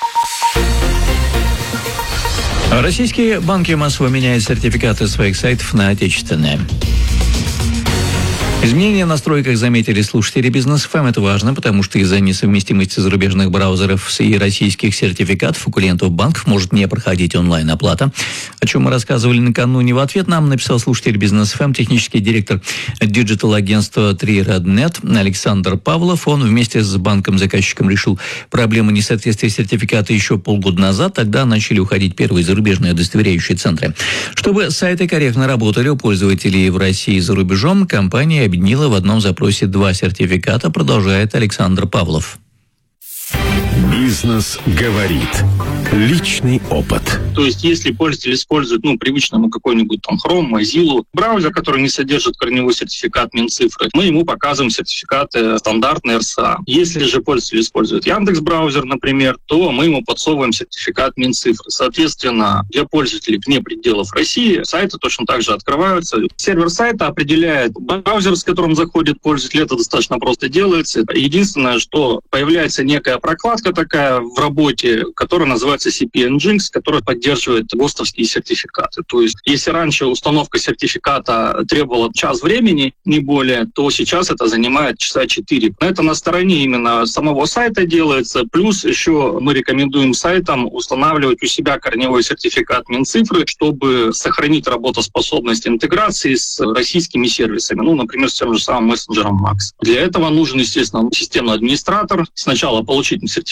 Российские банки массово меняют сертификаты своих сайтов на отечественные. Изменения в настройках заметили слушатели Бизнес-эф эм. Это важно, потому что из-за несовместимости зарубежных браузеров и российских сертификатов у клиентов банков может не проходить онлайн-оплата. О чем мы рассказывали накануне. В ответ нам написал слушатель Бизнес-эф эм, технический директор диджитал-агентства три ред нет Александр Павлов. Он вместе с банком-заказчиком решил проблему несоответствия сертификата еще полгода назад. Тогда начали уходить первые зарубежные удостоверяющие центры. Чтобы сайты корректно работали у пользователей в России и за рубежом, компания объединила в одном запросе два сертификата, продолжает Александр Павлов. Бизнес говорит. Личный опыт. То есть, если пользователь использует, ну, привычно ему какой-нибудь там Chrome, Mozilla, браузер, который не содержит корневой сертификат Минцифры, мы ему показываем сертификаты стандартные эр эс а. Если же пользователь использует Яндекс.Браузер, например, то мы ему подсовываем сертификат Минцифры. Соответственно, для пользователей вне пределов России сайты точно так же открываются. Сервер сайта определяет браузер, с которым заходит пользователь. Это достаточно просто делается. Единственное, что появляется некая прокладка такая в работе, которая называется си пи эн Jinx, которая поддерживает ГОСТовские сертификаты. То есть, если раньше установка сертификата требовала час времени, не более, то сейчас это занимает часа четыре. Это на стороне именно самого сайта делается. Плюс еще мы рекомендуем сайтам устанавливать у себя корневой сертификат Минцифры, чтобы сохранить работоспособность интеграции с российскими сервисами. Ну, например, с тем же самым мессенджером Макс. Для этого нужен, естественно, системный администратор. Сначала получить сертификат Минцифры,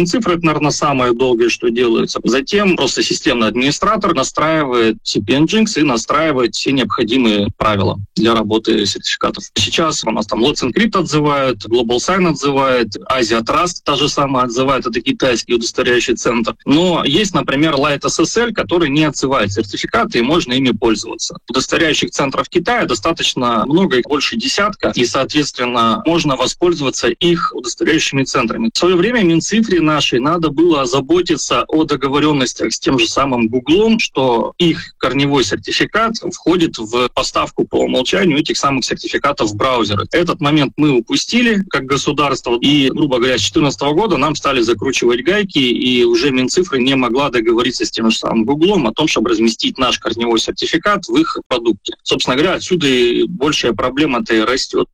Минцифры, это, наверное, самое долгое, что делается. Затем просто системный администратор настраивает си пи Nginx и настраивает все необходимые правила для работы сертификатов. Сейчас у нас там Let's Encrypt отзывают, Global Sign отзывает, Asia Trust та же самая отзывает, это китайский удостоверяющий центр. Но есть, например, Light эс эс эл, который не отзывает сертификаты, и можно ими пользоваться. Удостоверяющих центров Китая достаточно много, их больше десятка, и, соответственно, можно воспользоваться их удостоверяющими центрами. В свое время Минцифре нашей надо было озаботиться о договоренностях с тем же самым Гуглом, что их корневой сертификат входит в поставку по умолчанию этих самых сертификатов в браузеры. Этот момент мы упустили как государство, и, грубо говоря, с две тысячи четырнадцатого года нам стали закручивать гайки, и уже Минцифры не могла договориться с тем же самым Гуглом о том, чтобы разместить наш корневой сертификат в их продукте. Собственно говоря, отсюда и большая проблема-то и растет.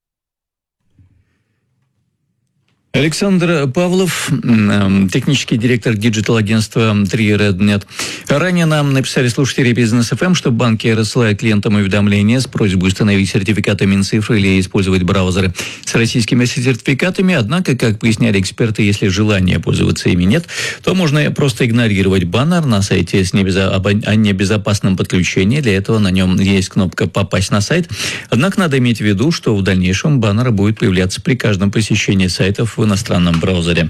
Александр Павлов, технический директор диджитал-агентства три ред нет. Ранее нам написали слушатели Бизнес эф эм, что банки рассылают клиентам уведомления с просьбой установить сертификаты Минцифры или использовать браузеры с российскими сертификатами. Однако, как поясняли эксперты, если желания пользоваться ими нет, то можно просто игнорировать баннер на сайте с небезо... о небезопасном подключении. Для этого на нем есть кнопка «Попасть на сайт». Однако надо иметь в виду, что в дальнейшем баннеры будут появляться при каждом посещении сайтов в иностранном браузере.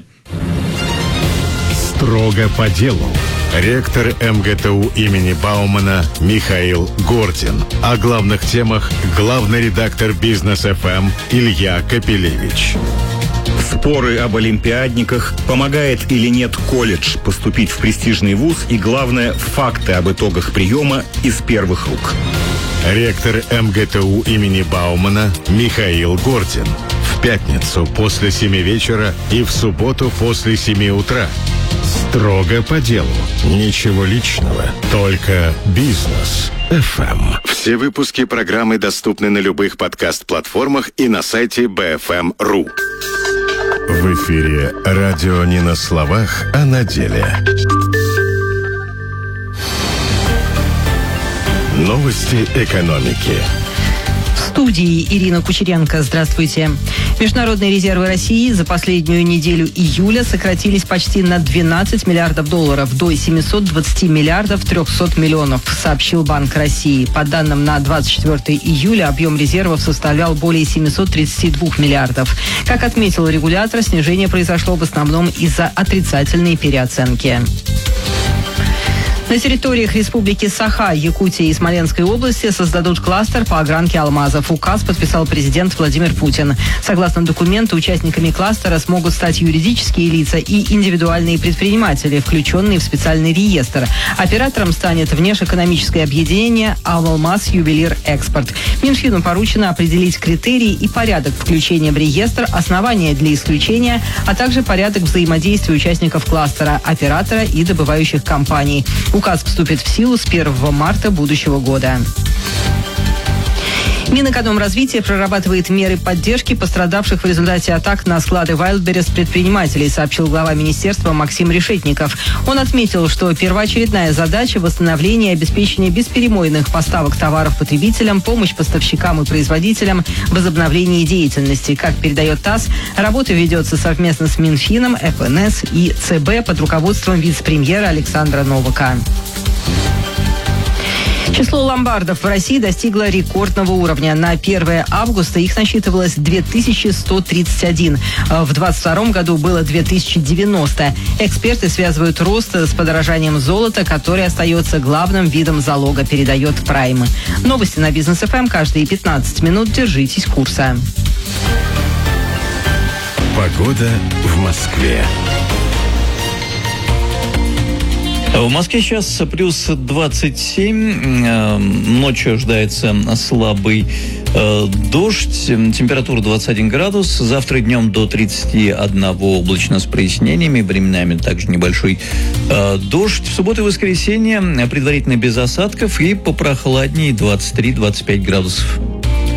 Строго по делу. Ректор эм гэ тэ у имени Баумана Михаил Гордин. О главных темах главный редактор Бизнес эф эм Илья Капелевич. Споры об олимпиадниках, помогает или нет колледж поступить в престижный вуз и, главное, факты об итогах приема из первых рук. Ректор эм гэ тэ у имени Баумана Михаил Гордин. В пятницу после семи вечера и в субботу после семи утра. Строго по делу. Ничего личного. Только Бизнес эф эм. Все выпуски программы доступны на любых подкаст-платформах и на сайте би эф эм точка ру. В эфире радио не на словах, а на деле. Новости экономики. В студии Ирина Кучеренко. Здравствуйте. Международные резервы России за последнюю неделю июля сократились почти на двенадцать миллиардов долларов, до семьсот двадцать миллиардов триста миллионов, сообщил Банк России. По данным на двадцать четвёртое июля объем резервов составлял более семьсот тридцать два миллиардов. Как отметил регулятор, снижение произошло в основном из-за отрицательной переоценки. На территориях Республики Саха, Якутии и Смоленской области создадут кластер по огранке алмазов. Указ подписал президент Владимир Путин. Согласно документу, участниками кластера смогут стать юридические лица и индивидуальные предприниматели, включенные в специальный реестр. Оператором станет внешэкономическое объединение «Алмаз Ювелир Экспорт». Минфину поручено определить критерии и порядок включения в реестр, основания для исключения, а также порядок взаимодействия участников кластера, оператора и добывающих компаний. Указ вступит в силу с первого марта будущего года. Минэкономразвития прорабатывает меры поддержки пострадавших в результате атак на склады Wildberries предпринимателей, сообщил глава министерства Максим Решетников. Он отметил, что первоочередная задача – восстановление и обеспечение бесперебойных поставок товаров потребителям, помощь поставщикам и производителям, возобновление деятельности. Как передает ТАСС, работа ведется совместно с Минфином, эф эн эс и цэ бэ под руководством вице-премьера Александра Новака. Число ломбардов в России достигло рекордного уровня. На первое августа их насчитывалось две тысячи сто тридцать один. В двадцать втором году было две тысячи девяносто. Эксперты связывают рост с подорожанием золота, который остается главным видом залога, передает Прайм. Новости на Бизнес эф эм каждые пятнадцать минут. Держитесь курса. Погода в Москве. В Москве сейчас плюс двадцать семь, ночью ожидается слабый дождь, температура двадцать один градус, завтра днем до тридцати одного облачно с прояснениями, временами также небольшой дождь. В субботу и воскресенье предварительно без осадков и попрохладнее двадцать три - двадцать пять градусов.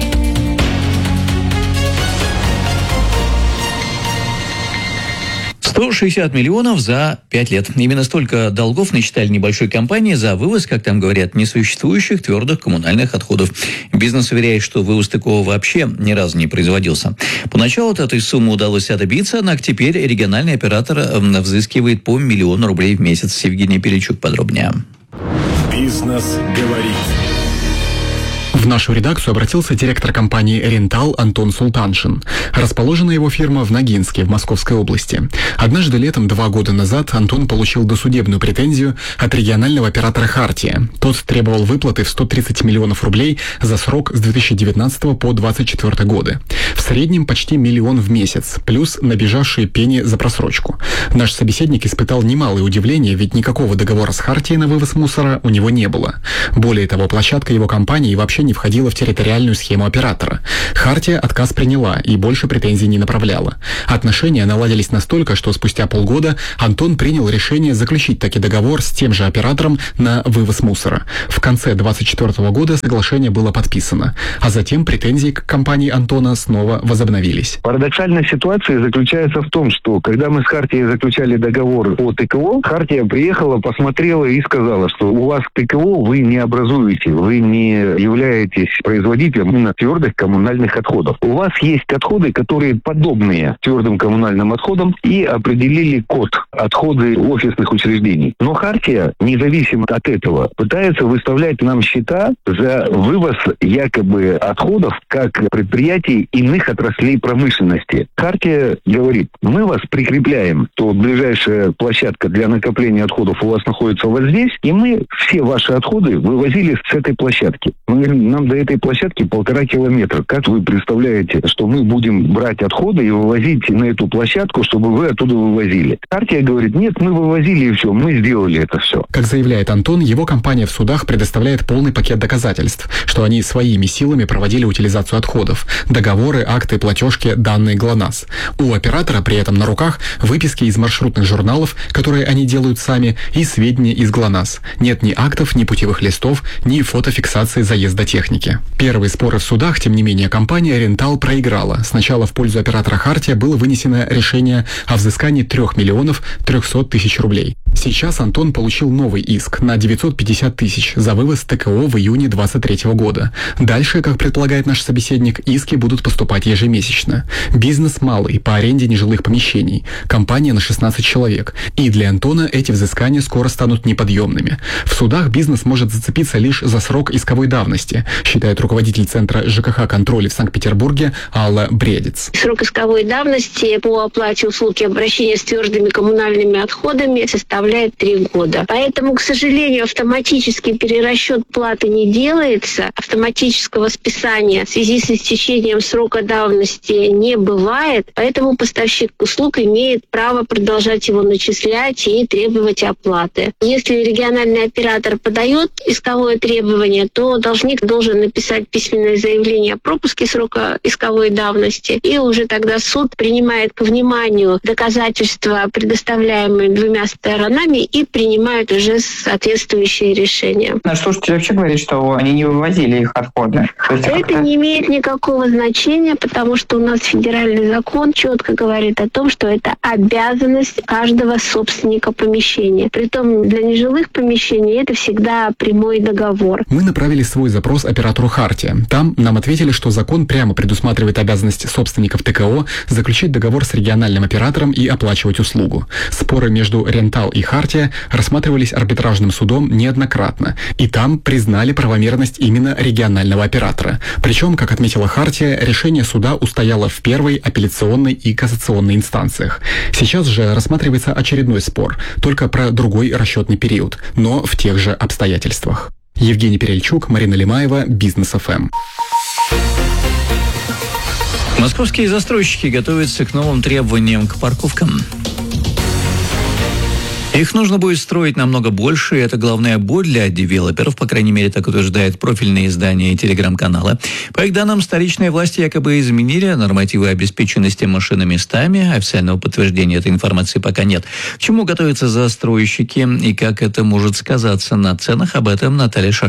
В сто шестьдесят миллионов за пять лет. Именно столько долгов насчитали небольшой компании за вывоз, как там говорят, несуществующих твердых коммунальных отходов. Бизнес уверяет, что вывоз такого вообще ни разу не производился. Поначалу от этой суммы удалось добиться, однако теперь региональный оператор взыскивает по миллиону рублей в месяц. Евгений Перельчук подробнее. Бизнес говорит. В нашу редакцию обратился директор компании «Рентал» Антон Султаншин. Расположена его фирма в Ногинске, в Московской области. Однажды летом два года назад Антон получил досудебную претензию от регионального оператора «Хартия». Тот требовал выплаты в сто тридцать миллионов рублей за срок с две тысячи девятнадцатого по двадцать четвёртый годы. В среднем почти миллион в месяц, плюс набежавшие пени за просрочку. Наш собеседник испытал немалое удивление, ведь никакого договора с «Хартией» на вывоз мусора у него не было. Более того, площадка его компании вообще не входила в территориальную схему оператора. «Хартия» отказ приняла и больше претензий не направляла. Отношения наладились настолько, что спустя полгода Антон принял решение заключить таки договор с тем же оператором на вывоз мусора. В конце двадцать четвёртого года соглашение было подписано, а затем претензии к компании Антона снова возобновились. Парадоксальная ситуация заключается в том, что когда мы с «Хартией» заключали договор по ТКО, «Хартия» приехала, посмотрела и сказала, что у вас ТКО вы не образуете, вы не являетесь производителем именно твердых коммунальных отходов. У вас есть отходы, которые подобные твердым коммунальным отходам, и определили код отходы офисных учреждений. Но «Хартия», независимо от этого, пытается выставлять нам счета за вывоз якобы отходов как предприятий иных отраслей промышленности. «Хартия» говорит, мы вас прикрепляем, то ближайшая площадка для накопления отходов у вас находится вот здесь, и мы все ваши отходы вывозили с этой площадки. Мы говорим, нам до этой площадки полтора километра. Как вы представляете, что мы будем брать отходы и вывозить на эту площадку, чтобы вы оттуда вывозили? «Хартия» говорит, нет, мы вывозили и все, мы сделали это все. Как заявляет Антон, его компания в судах предоставляет полный пакет доказательств, что они своими силами проводили утилизацию отходов. Договоры, акты, платежки, данные ГЛОНАСС. У оператора при этом на руках выписки из маршрутных журналов, которые они делают сами, и сведения из ГЛОНАСС. Нет ни актов, ни путевых листов, ни фотофиксации заезда техники. Первые споры в судах, тем не менее, компания «Рентал» проиграла. Сначала в пользу оператора «Хартия» было вынесено решение о взыскании трех миллионов трехсот тысяч рублей. Сейчас Антон получил новый иск на девятьсот пятьдесят тысяч за вывоз ТКО в июне двадцать третьего года. Дальше, как предполагает наш собеседник, иски будут поступать ежемесячно. Бизнес малый, по аренде нежилых помещений. Компания на шестнадцать человек. И для Антона эти взыскания скоро станут неподъемными. В судах бизнес может зацепиться лишь за срок исковой давности, считает руководитель Центра ЖКХ-контроля в Санкт-Петербурге Алла Бредец. Срок исковой давности по оплате услуг и обращения с твердыми коммунальными отходами составляет три года. Поэтому, к сожалению, автоматический перерасчет платы не делается, автоматического списания в связи с истечением срока давности не бывает, поэтому поставщик услуг имеет право продолжать его начислять и требовать оплаты. Если региональный оператор подает исковое требование, то должник должен написать письменное заявление о пропуске срока исковой давности, и уже тогда суд принимает к вниманию доказательства, предоставляемые двумя сторонами, и принимает уже соответствующие решения. Наш слушатель вообще говорит, что они не вывозили их отходы. Это не имеет никакого значения, потому что у нас федеральный закон четко говорит о том, что это обязанность каждого собственника помещения. Притом для нежилых помещений это всегда прямой договор. Мы направили свой запрос оператору «Хартия». Там нам ответили, что закон прямо предусматривает обязанность собственников ТКО заключить договор с региональным оператором и оплачивать услугу. Споры между «Рентал» и «Хартия» рассматривались арбитражным судом неоднократно, и там признали правомерность именно регионального оператора. Причем, как отметила «Хартия», решение суда устояло в первой, апелляционной и кассационной инстанциях. Сейчас же рассматривается очередной спор, только про другой расчетный период, но в тех же обстоятельствах. Евгений Перельчук, Марина Лимаева, Бизнес эф эм. Московские застройщики готовятся к новым требованиям к парковкам. Их нужно будет строить намного больше, и это главная боль для девелоперов, по крайней мере, так утверждает профильные издания и телеграм-каналы. По их данным, столичные власти якобы изменили нормативы обеспеченности машиноместами. Официального подтверждения этой информации пока нет. К чему готовятся застройщики и как это может сказаться на ценах, об этом Наталья Шашна.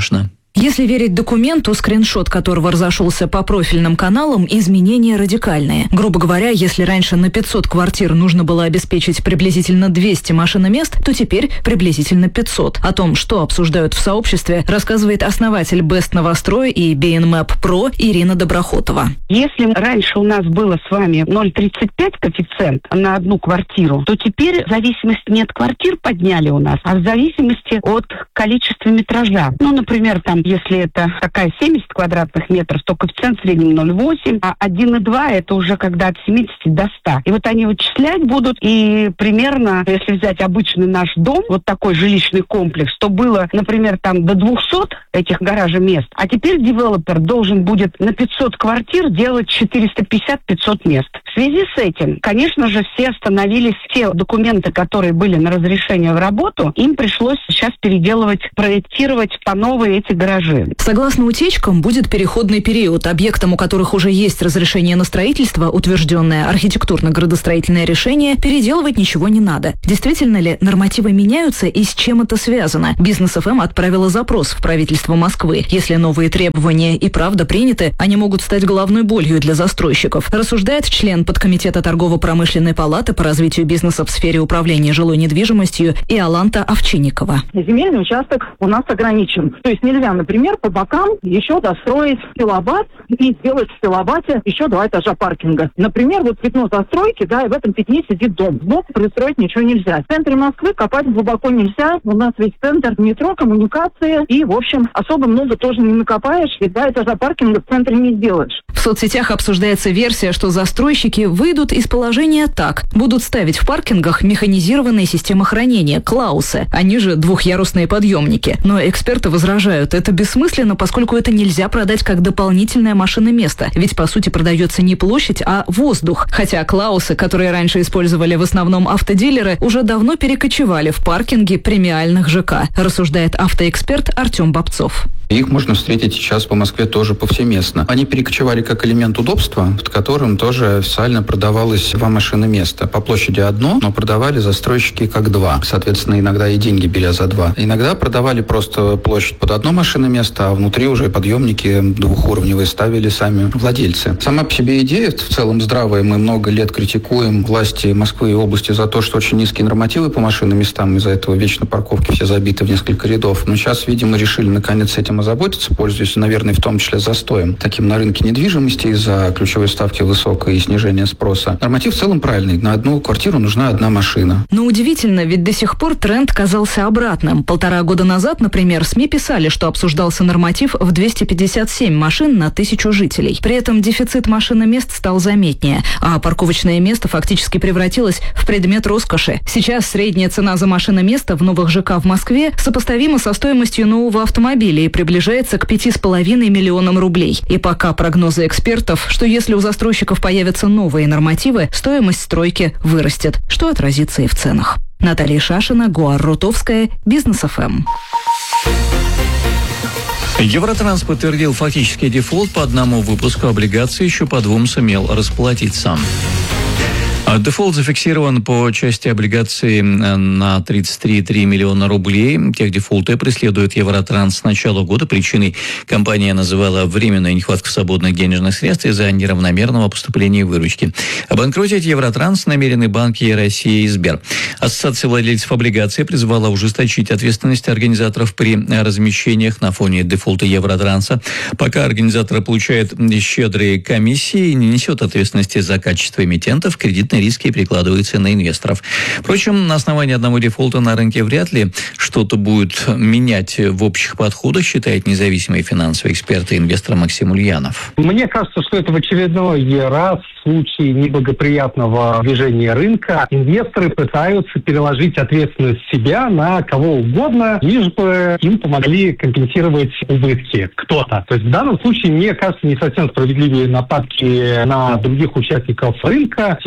Если верить документу, скриншот которого разошелся по профильным каналам, изменения радикальные. Грубо говоря, если раньше на пятьсот квартир нужно было обеспечить приблизительно двести машиномест, то теперь приблизительно пятьсот. О том, что обсуждают в сообществе, рассказывает основатель Best Новострой и би эн мэп про Ирина Доброхотова. Если раньше у нас было с вами ноль целых тридцать пять коэффициент на одну квартиру, то теперь в зависимости не от квартир подняли у нас, а в зависимости от количества метража. Ну, например, там, если это такая семьдесят квадратных метров, то коэффициент в среднем ноль целых восемь, а один целых два это уже когда от семидесяти до ста. И вот они вычислять будут, и примерно, если взять обычный наш дом, вот такой жилищный комплекс, то было, например, там до двухсот этих гаража-мест, а теперь девелопер должен будет на пятьсот квартир делать четыреста пятьдесят - пятьсот мест. В связи с этим, конечно же, все остановились, те документы, которые были на разрешение в работу, им пришлось сейчас переделывать, проектировать по новой эти гаражи. Согласно утечкам, будет переходный период. Объектам, у которых уже есть разрешение на строительство, утвержденное архитектурно-градостроительное решение, переделывать ничего не надо. Действительно ли нормативы меняются и с чем это связано? Бизнес эф эм отправила запрос в правительство Москвы. Если новые требования и правда приняты, они могут стать головной болью для застройщиков, рассуждает член подкомитета торгово-промышленной палаты по развитию бизнеса в сфере управления жилой недвижимостью Иоланта Овчинникова. Земельный участок у нас ограничен. То есть нельзя, например, по бокам еще достроить киловатт и сделать в киловатте еще два этажа паркинга. Например, вот пятно застройки, да, и в этом пятне сидит дом. Сбоку пристроить ничего нельзя. В центре Москвы копать глубоко нельзя. У нас весь центр метро, коммуникации. И, в общем, особо много тоже не накопаешь. И два этажа паркинга в центре не сделаешь. В соцсетях обсуждается версия, что застройщики выйдут из положения так. Будут ставить в паркингах механизированные системы хранения, клаусы. Они же двухъярусные подъемники. Но эксперты возражают, это бессмысленно, поскольку это нельзя продать как дополнительное машиноместо. Ведь, по сути, продается не площадь, а воздух. Хотя клаусы, которые раньше использовали в основном автодилеры, уже давно перекочевали в паркинги премиальных ЖК, рассуждает автоэксперт Артем Бобцов. Их можно встретить сейчас по Москве тоже повсеместно. Они перекочевали как элемент удобства, под которым тоже официально продавалось два машиноместа. По площади одно, но продавали застройщики как два. Соответственно, иногда и деньги беря за два. Иногда продавали просто площадь под одно машиноместо, а внутри уже подъемники двухуровневые ставили сами владельцы. Сама по себе идея в целом здравая. Мы много лет критикуем власти Москвы и области за то, что очень низкие нормативы по машиноместам. Из-за этого вечно парковки все забиты в несколько рядов. Но сейчас, видимо, решили наконец с этим озаботиться, пользуясь, наверное, в том числе застоем таким на рынке недвижимости из-за ключевой ставки высокой и снижения спроса. Норматив в целом правильный. На одну квартиру нужна одна машина. Но удивительно, ведь до сих пор тренд казался обратным. Полтора года назад, например, СМИ писали, что обсуждался норматив в двести пятьдесят семь машин на тысячу жителей. При этом дефицит машиномест стал заметнее, а парковочное место фактически превратилось в предмет роскоши. Сейчас средняя цена за машиноместо в новых ЖК в Москве сопоставима со стоимостью нового автомобиля и приближается к пяти с половиной миллионам рублей. И пока прогнозы экспертов, что если у застройщиков появятся новые нормативы, стоимость стройки вырастет, что отразится и в ценах. Наталья Шашина, Гуар Рутовская, Бизнес эф эм. Евротранс подтвердил фактический дефолт по одному выпуску облигаций, еще по двум сумел расплатиться. Дефолт зафиксирован по части облигаций на тридцать три целых три миллиона рублей. Техдефолты преследует Евротранс с начала года. Причиной компания называла временную нехватку свободных денежных средств из-за неравномерного поступления выручки. Обанкротить Евротранс намерены банки России и Сбер. Ассоциация владельцев облигаций призвала ужесточить ответственность организаторов при размещениях на фоне дефолта Евротранса. Пока организаторы получают щедрые комиссии и не несет ответственности за качество эмитентов, кредитные риски перекладываются на инвесторов. Впрочем, на основании одного дефолта на рынке вряд ли что-то будет менять в общих подходах, считает независимый финансовый эксперт и инвестор Максим Ульянов. Мне кажется, что это в очередной раз в случае неблагоприятного движения рынка инвесторы пытаются переложить ответственность себя на кого угодно, лишь бы им помогли компенсировать убытки кто-то. То есть в данном случае, мне кажется, не совсем справедливые нападки на других участников рынка, тем более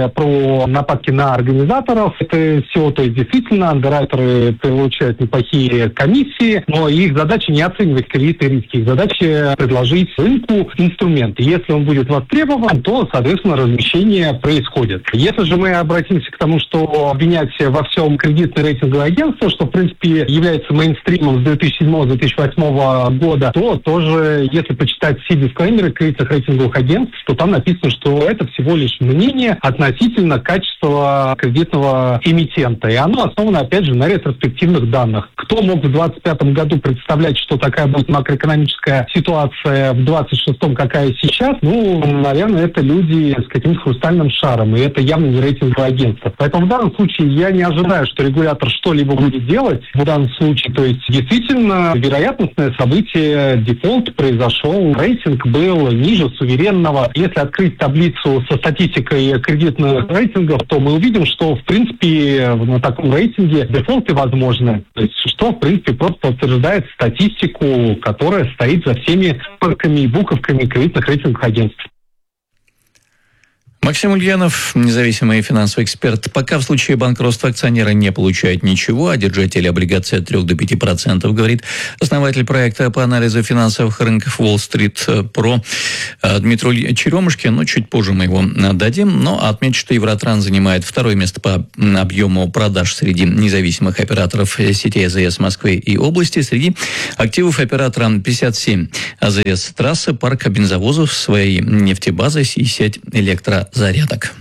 информация про нападки на организаторов. Это все, то есть действительно андеррайтеры получают неплохие комиссии, но их задача не оценивать кредитные риски, их задача предложить рынку инструмент. Если он будет востребован, то, соответственно, размещение происходит. Если же мы обратимся к тому, что обвинять во всем кредитное рейтинговое агентство, что, в принципе, является мейнстримом с две тысячи седьмого - две тысячи восьмого года, то тоже, если почитать все дисклеймеры кредитных рейтинговых агентств, то там написано, что это всего лишь мнение относительно качества кредитного эмитента. И оно основано, опять же, на ретроспективных данных. Кто мог в двадцать пятом году представлять, что такая будет макроэкономическая ситуация, в двадцать шестом какая сейчас? Ну, наверное, это люди с каким-то хрустальным шаром, и это явно не рейтинговое агентство. Поэтому в данном случае я не ожидаю, что регулятор что-либо будет делать в данном случае. То есть, действительно, вероятностное событие, дефолт произошел, рейтинг был ниже суверенного. Если открыть таблицу со статистикой кредитных рейтингов, то мы увидим, что, в принципе, на таком рейтинге дефолты возможны. То есть, что, в принципе, просто подтверждает статистику, которая стоит за всеми циферками и буковками кредитных рейтинговых агентств. Максим Ульянов, независимый финансовый эксперт. Пока в случае банкротства акционера не получают ничего, а держатели облигаций от трёх до пяти процентов, говорит основатель проекта по анализу финансовых рынков Wall Street Pro Дмитрий Черемушкин. Ну, чуть позже мы его дадим. Но отмечу, что Евротранс занимает второе место по объему продаж среди независимых операторов сетей АЗС Москвы и области. Среди активов оператора пятьдесят семь АЗС трассы, парк бензовозов, свои нефтебазы и сеть электро зарядок.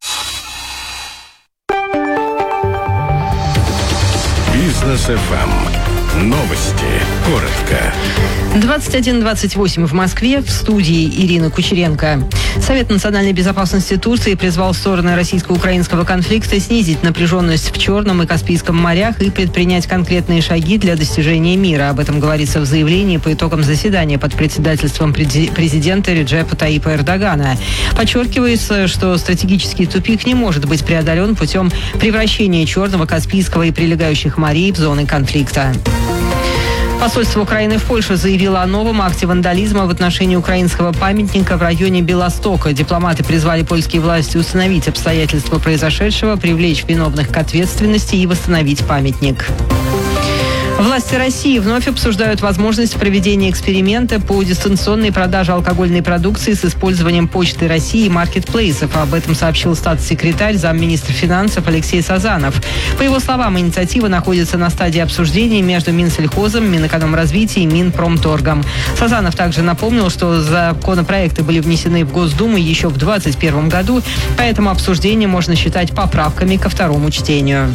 Бизнес эф эм. Новости. Коротко. двадцать один двадцать восемь в Москве. В студии Ирина Кучеренко. Совет национальной безопасности Турции призвал стороны российско-украинского конфликта снизить напряженность в Черном и Каспийском морях и предпринять конкретные шаги для достижения мира. Об этом говорится в заявлении по итогам заседания под председательством президента Реджепа Таипа Эрдогана. Подчеркивается, что стратегический тупик не может быть преодолен путем превращения Черного, Каспийского и прилегающих морей в зоны конфликта. Посольство Украины в Польше заявило о новом акте вандализма в отношении украинского памятника в районе Белостока. Дипломаты призвали польские власти установить обстоятельства произошедшего, привлечь виновных к ответственности и восстановить памятник. Власти России вновь обсуждают возможность проведения эксперимента по дистанционной продаже алкогольной продукции с использованием Почты России и маркетплейсов. Об этом сообщил статс-секретарь, замминистра финансов Алексей Сазанов. По его словам, инициатива находится на стадии обсуждения между Минсельхозом, Минэкономразвития и Минпромторгом. Сазанов также напомнил, что законопроекты были внесены в Госдуму еще в двадцать первом году, поэтому обсуждение можно считать поправками ко второму чтению.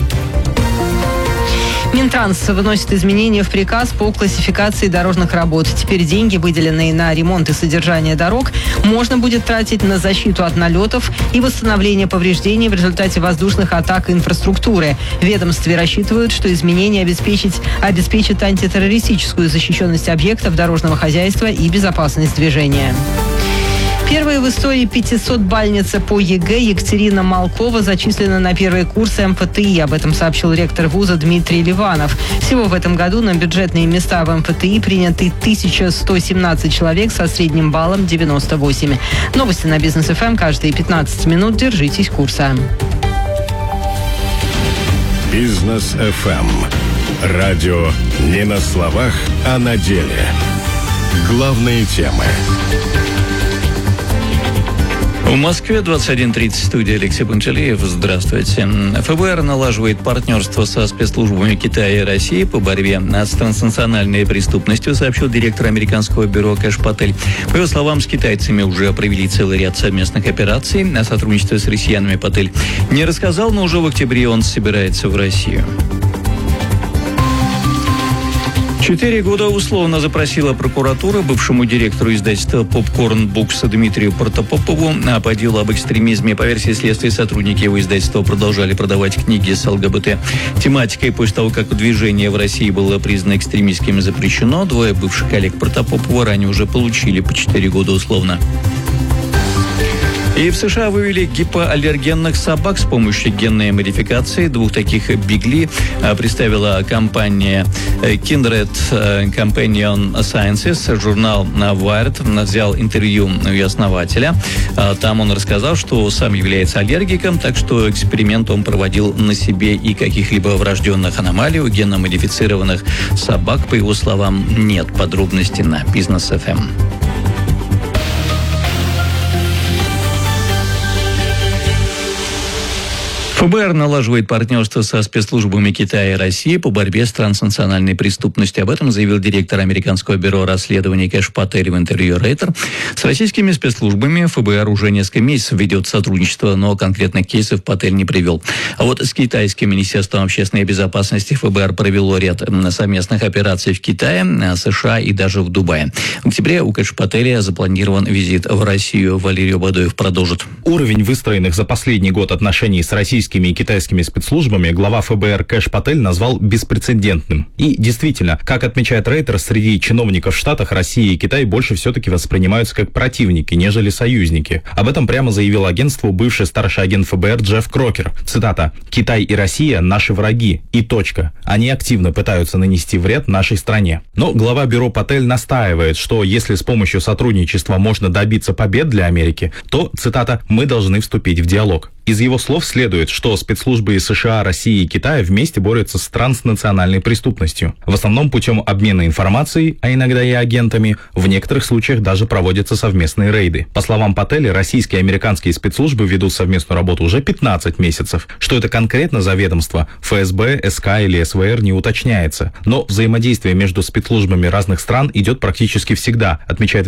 Минтранс вносит изменения в приказ по классификации дорожных работ. Теперь деньги, выделенные на ремонт и содержание дорог, можно будет тратить на защиту от налетов и восстановление повреждений в результате воздушных атак инфраструктуры. В ведомстве рассчитывают, что изменения обеспечить, обеспечат антитеррористическую защищенность объектов дорожного хозяйства и безопасность движения. Первая в истории пятисотбальница по ЕГЭ Екатерина Малкова зачислена на первые курсы эм эф тэ и. Об этом сообщил ректор вуза Дмитрий Ливанов. Всего в этом году на бюджетные места в эм эф тэ и приняты тысяча сто семнадцать человек со средним баллом девяносто восемь. Новости на Бизнес эф эм каждые пятнадцать минут. Держитесь курса. Бизнес эф эм. Радио не на словах, а на деле. Главные темы. В Москве двадцать один тридцать, студия Алексей Панчалеев. Здравствуйте. эф бэ эр налаживает партнерство со спецслужбами Китая и России по борьбе с транснациональной преступностью, сообщил директор американского бюро Кэш Патель. По его словам, с китайцами уже провели целый ряд совместных операций. О сотрудничестве с россиянами Патель не рассказал, но уже в октябре он собирается в Россию. Четыре года условно запросила прокуратура бывшему директору издательства «Попкорн Букс» Дмитрию Протопопову по делу об экстремизме. По версии следствия, сотрудники его издательства продолжали продавать книги с эл гэ бэ тэ тематикой. После того, как движение в России было признано экстремистским и запрещено, двое бывших коллег Протопопова ранее уже получили по четыре года условно. И в США вывели гипоаллергенных собак с помощью генной модификации. Двух таких бигли представила компания Kindred Companion Sciences. Журнал Wired взял интервью у основателя. Там он рассказал, что сам является аллергиком, так что эксперимент он проводил на себе, и каких-либо врожденных аномалий у генно-модифицированных собак, по его словам, нет. Подробности на Бизнес эф эм. эф бэ эр налаживает партнерство со спецслужбами Китая и России по борьбе с транснациональной преступностью. Об этом заявил директор американского бюро расследований Кэш Патель в интервью Рейтер. С российскими спецслужбами эф бэ эр уже несколько месяцев ведет сотрудничество, но конкретных кейсов Патель не привел. А вот с китайским министерством общественной безопасности эф бэ эр провело ряд совместных операций в Китае, США и даже в Дубае. В октябре у Кэш Пателя запланирован визит в Россию. Валерий Бадоев продолжит. Уровень выстроенных за последний год отношений с российскими и китайскими спецслужбами глава эф бэ эр Кэш Патель назвал беспрецедентным. И действительно, как отмечает Рейтер, среди чиновников в Штатах Россия и Китай больше все-таки воспринимаются как противники, нежели союзники. Об этом прямо заявил агентству бывший старший агент эф бэ эр Джефф Крокер. Цитата: «Китай и Россия – наши враги. И точка. Они активно пытаются нанести вред нашей стране». Но глава бюро Патель настаивает, что если с помощью сотрудничества можно добиться побед для Америки, то, цитата, «мы должны вступить в диалог». Из его слов следует, что спецслужбы из США, России и Китая вместе борются с транснациональной преступностью. В основном путем обмена информацией, а иногда и агентами, в некоторых случаях даже проводятся совместные рейды. По словам Пателя, российские и американские спецслужбы ведут совместную работу уже пятнадцать месяцев. Что это конкретно за ведомство, эф эс бэ, эс ка или эс вэ эр не уточняется. Но взаимодействие между спецслужбами разных стран идет практически всегда, отмечает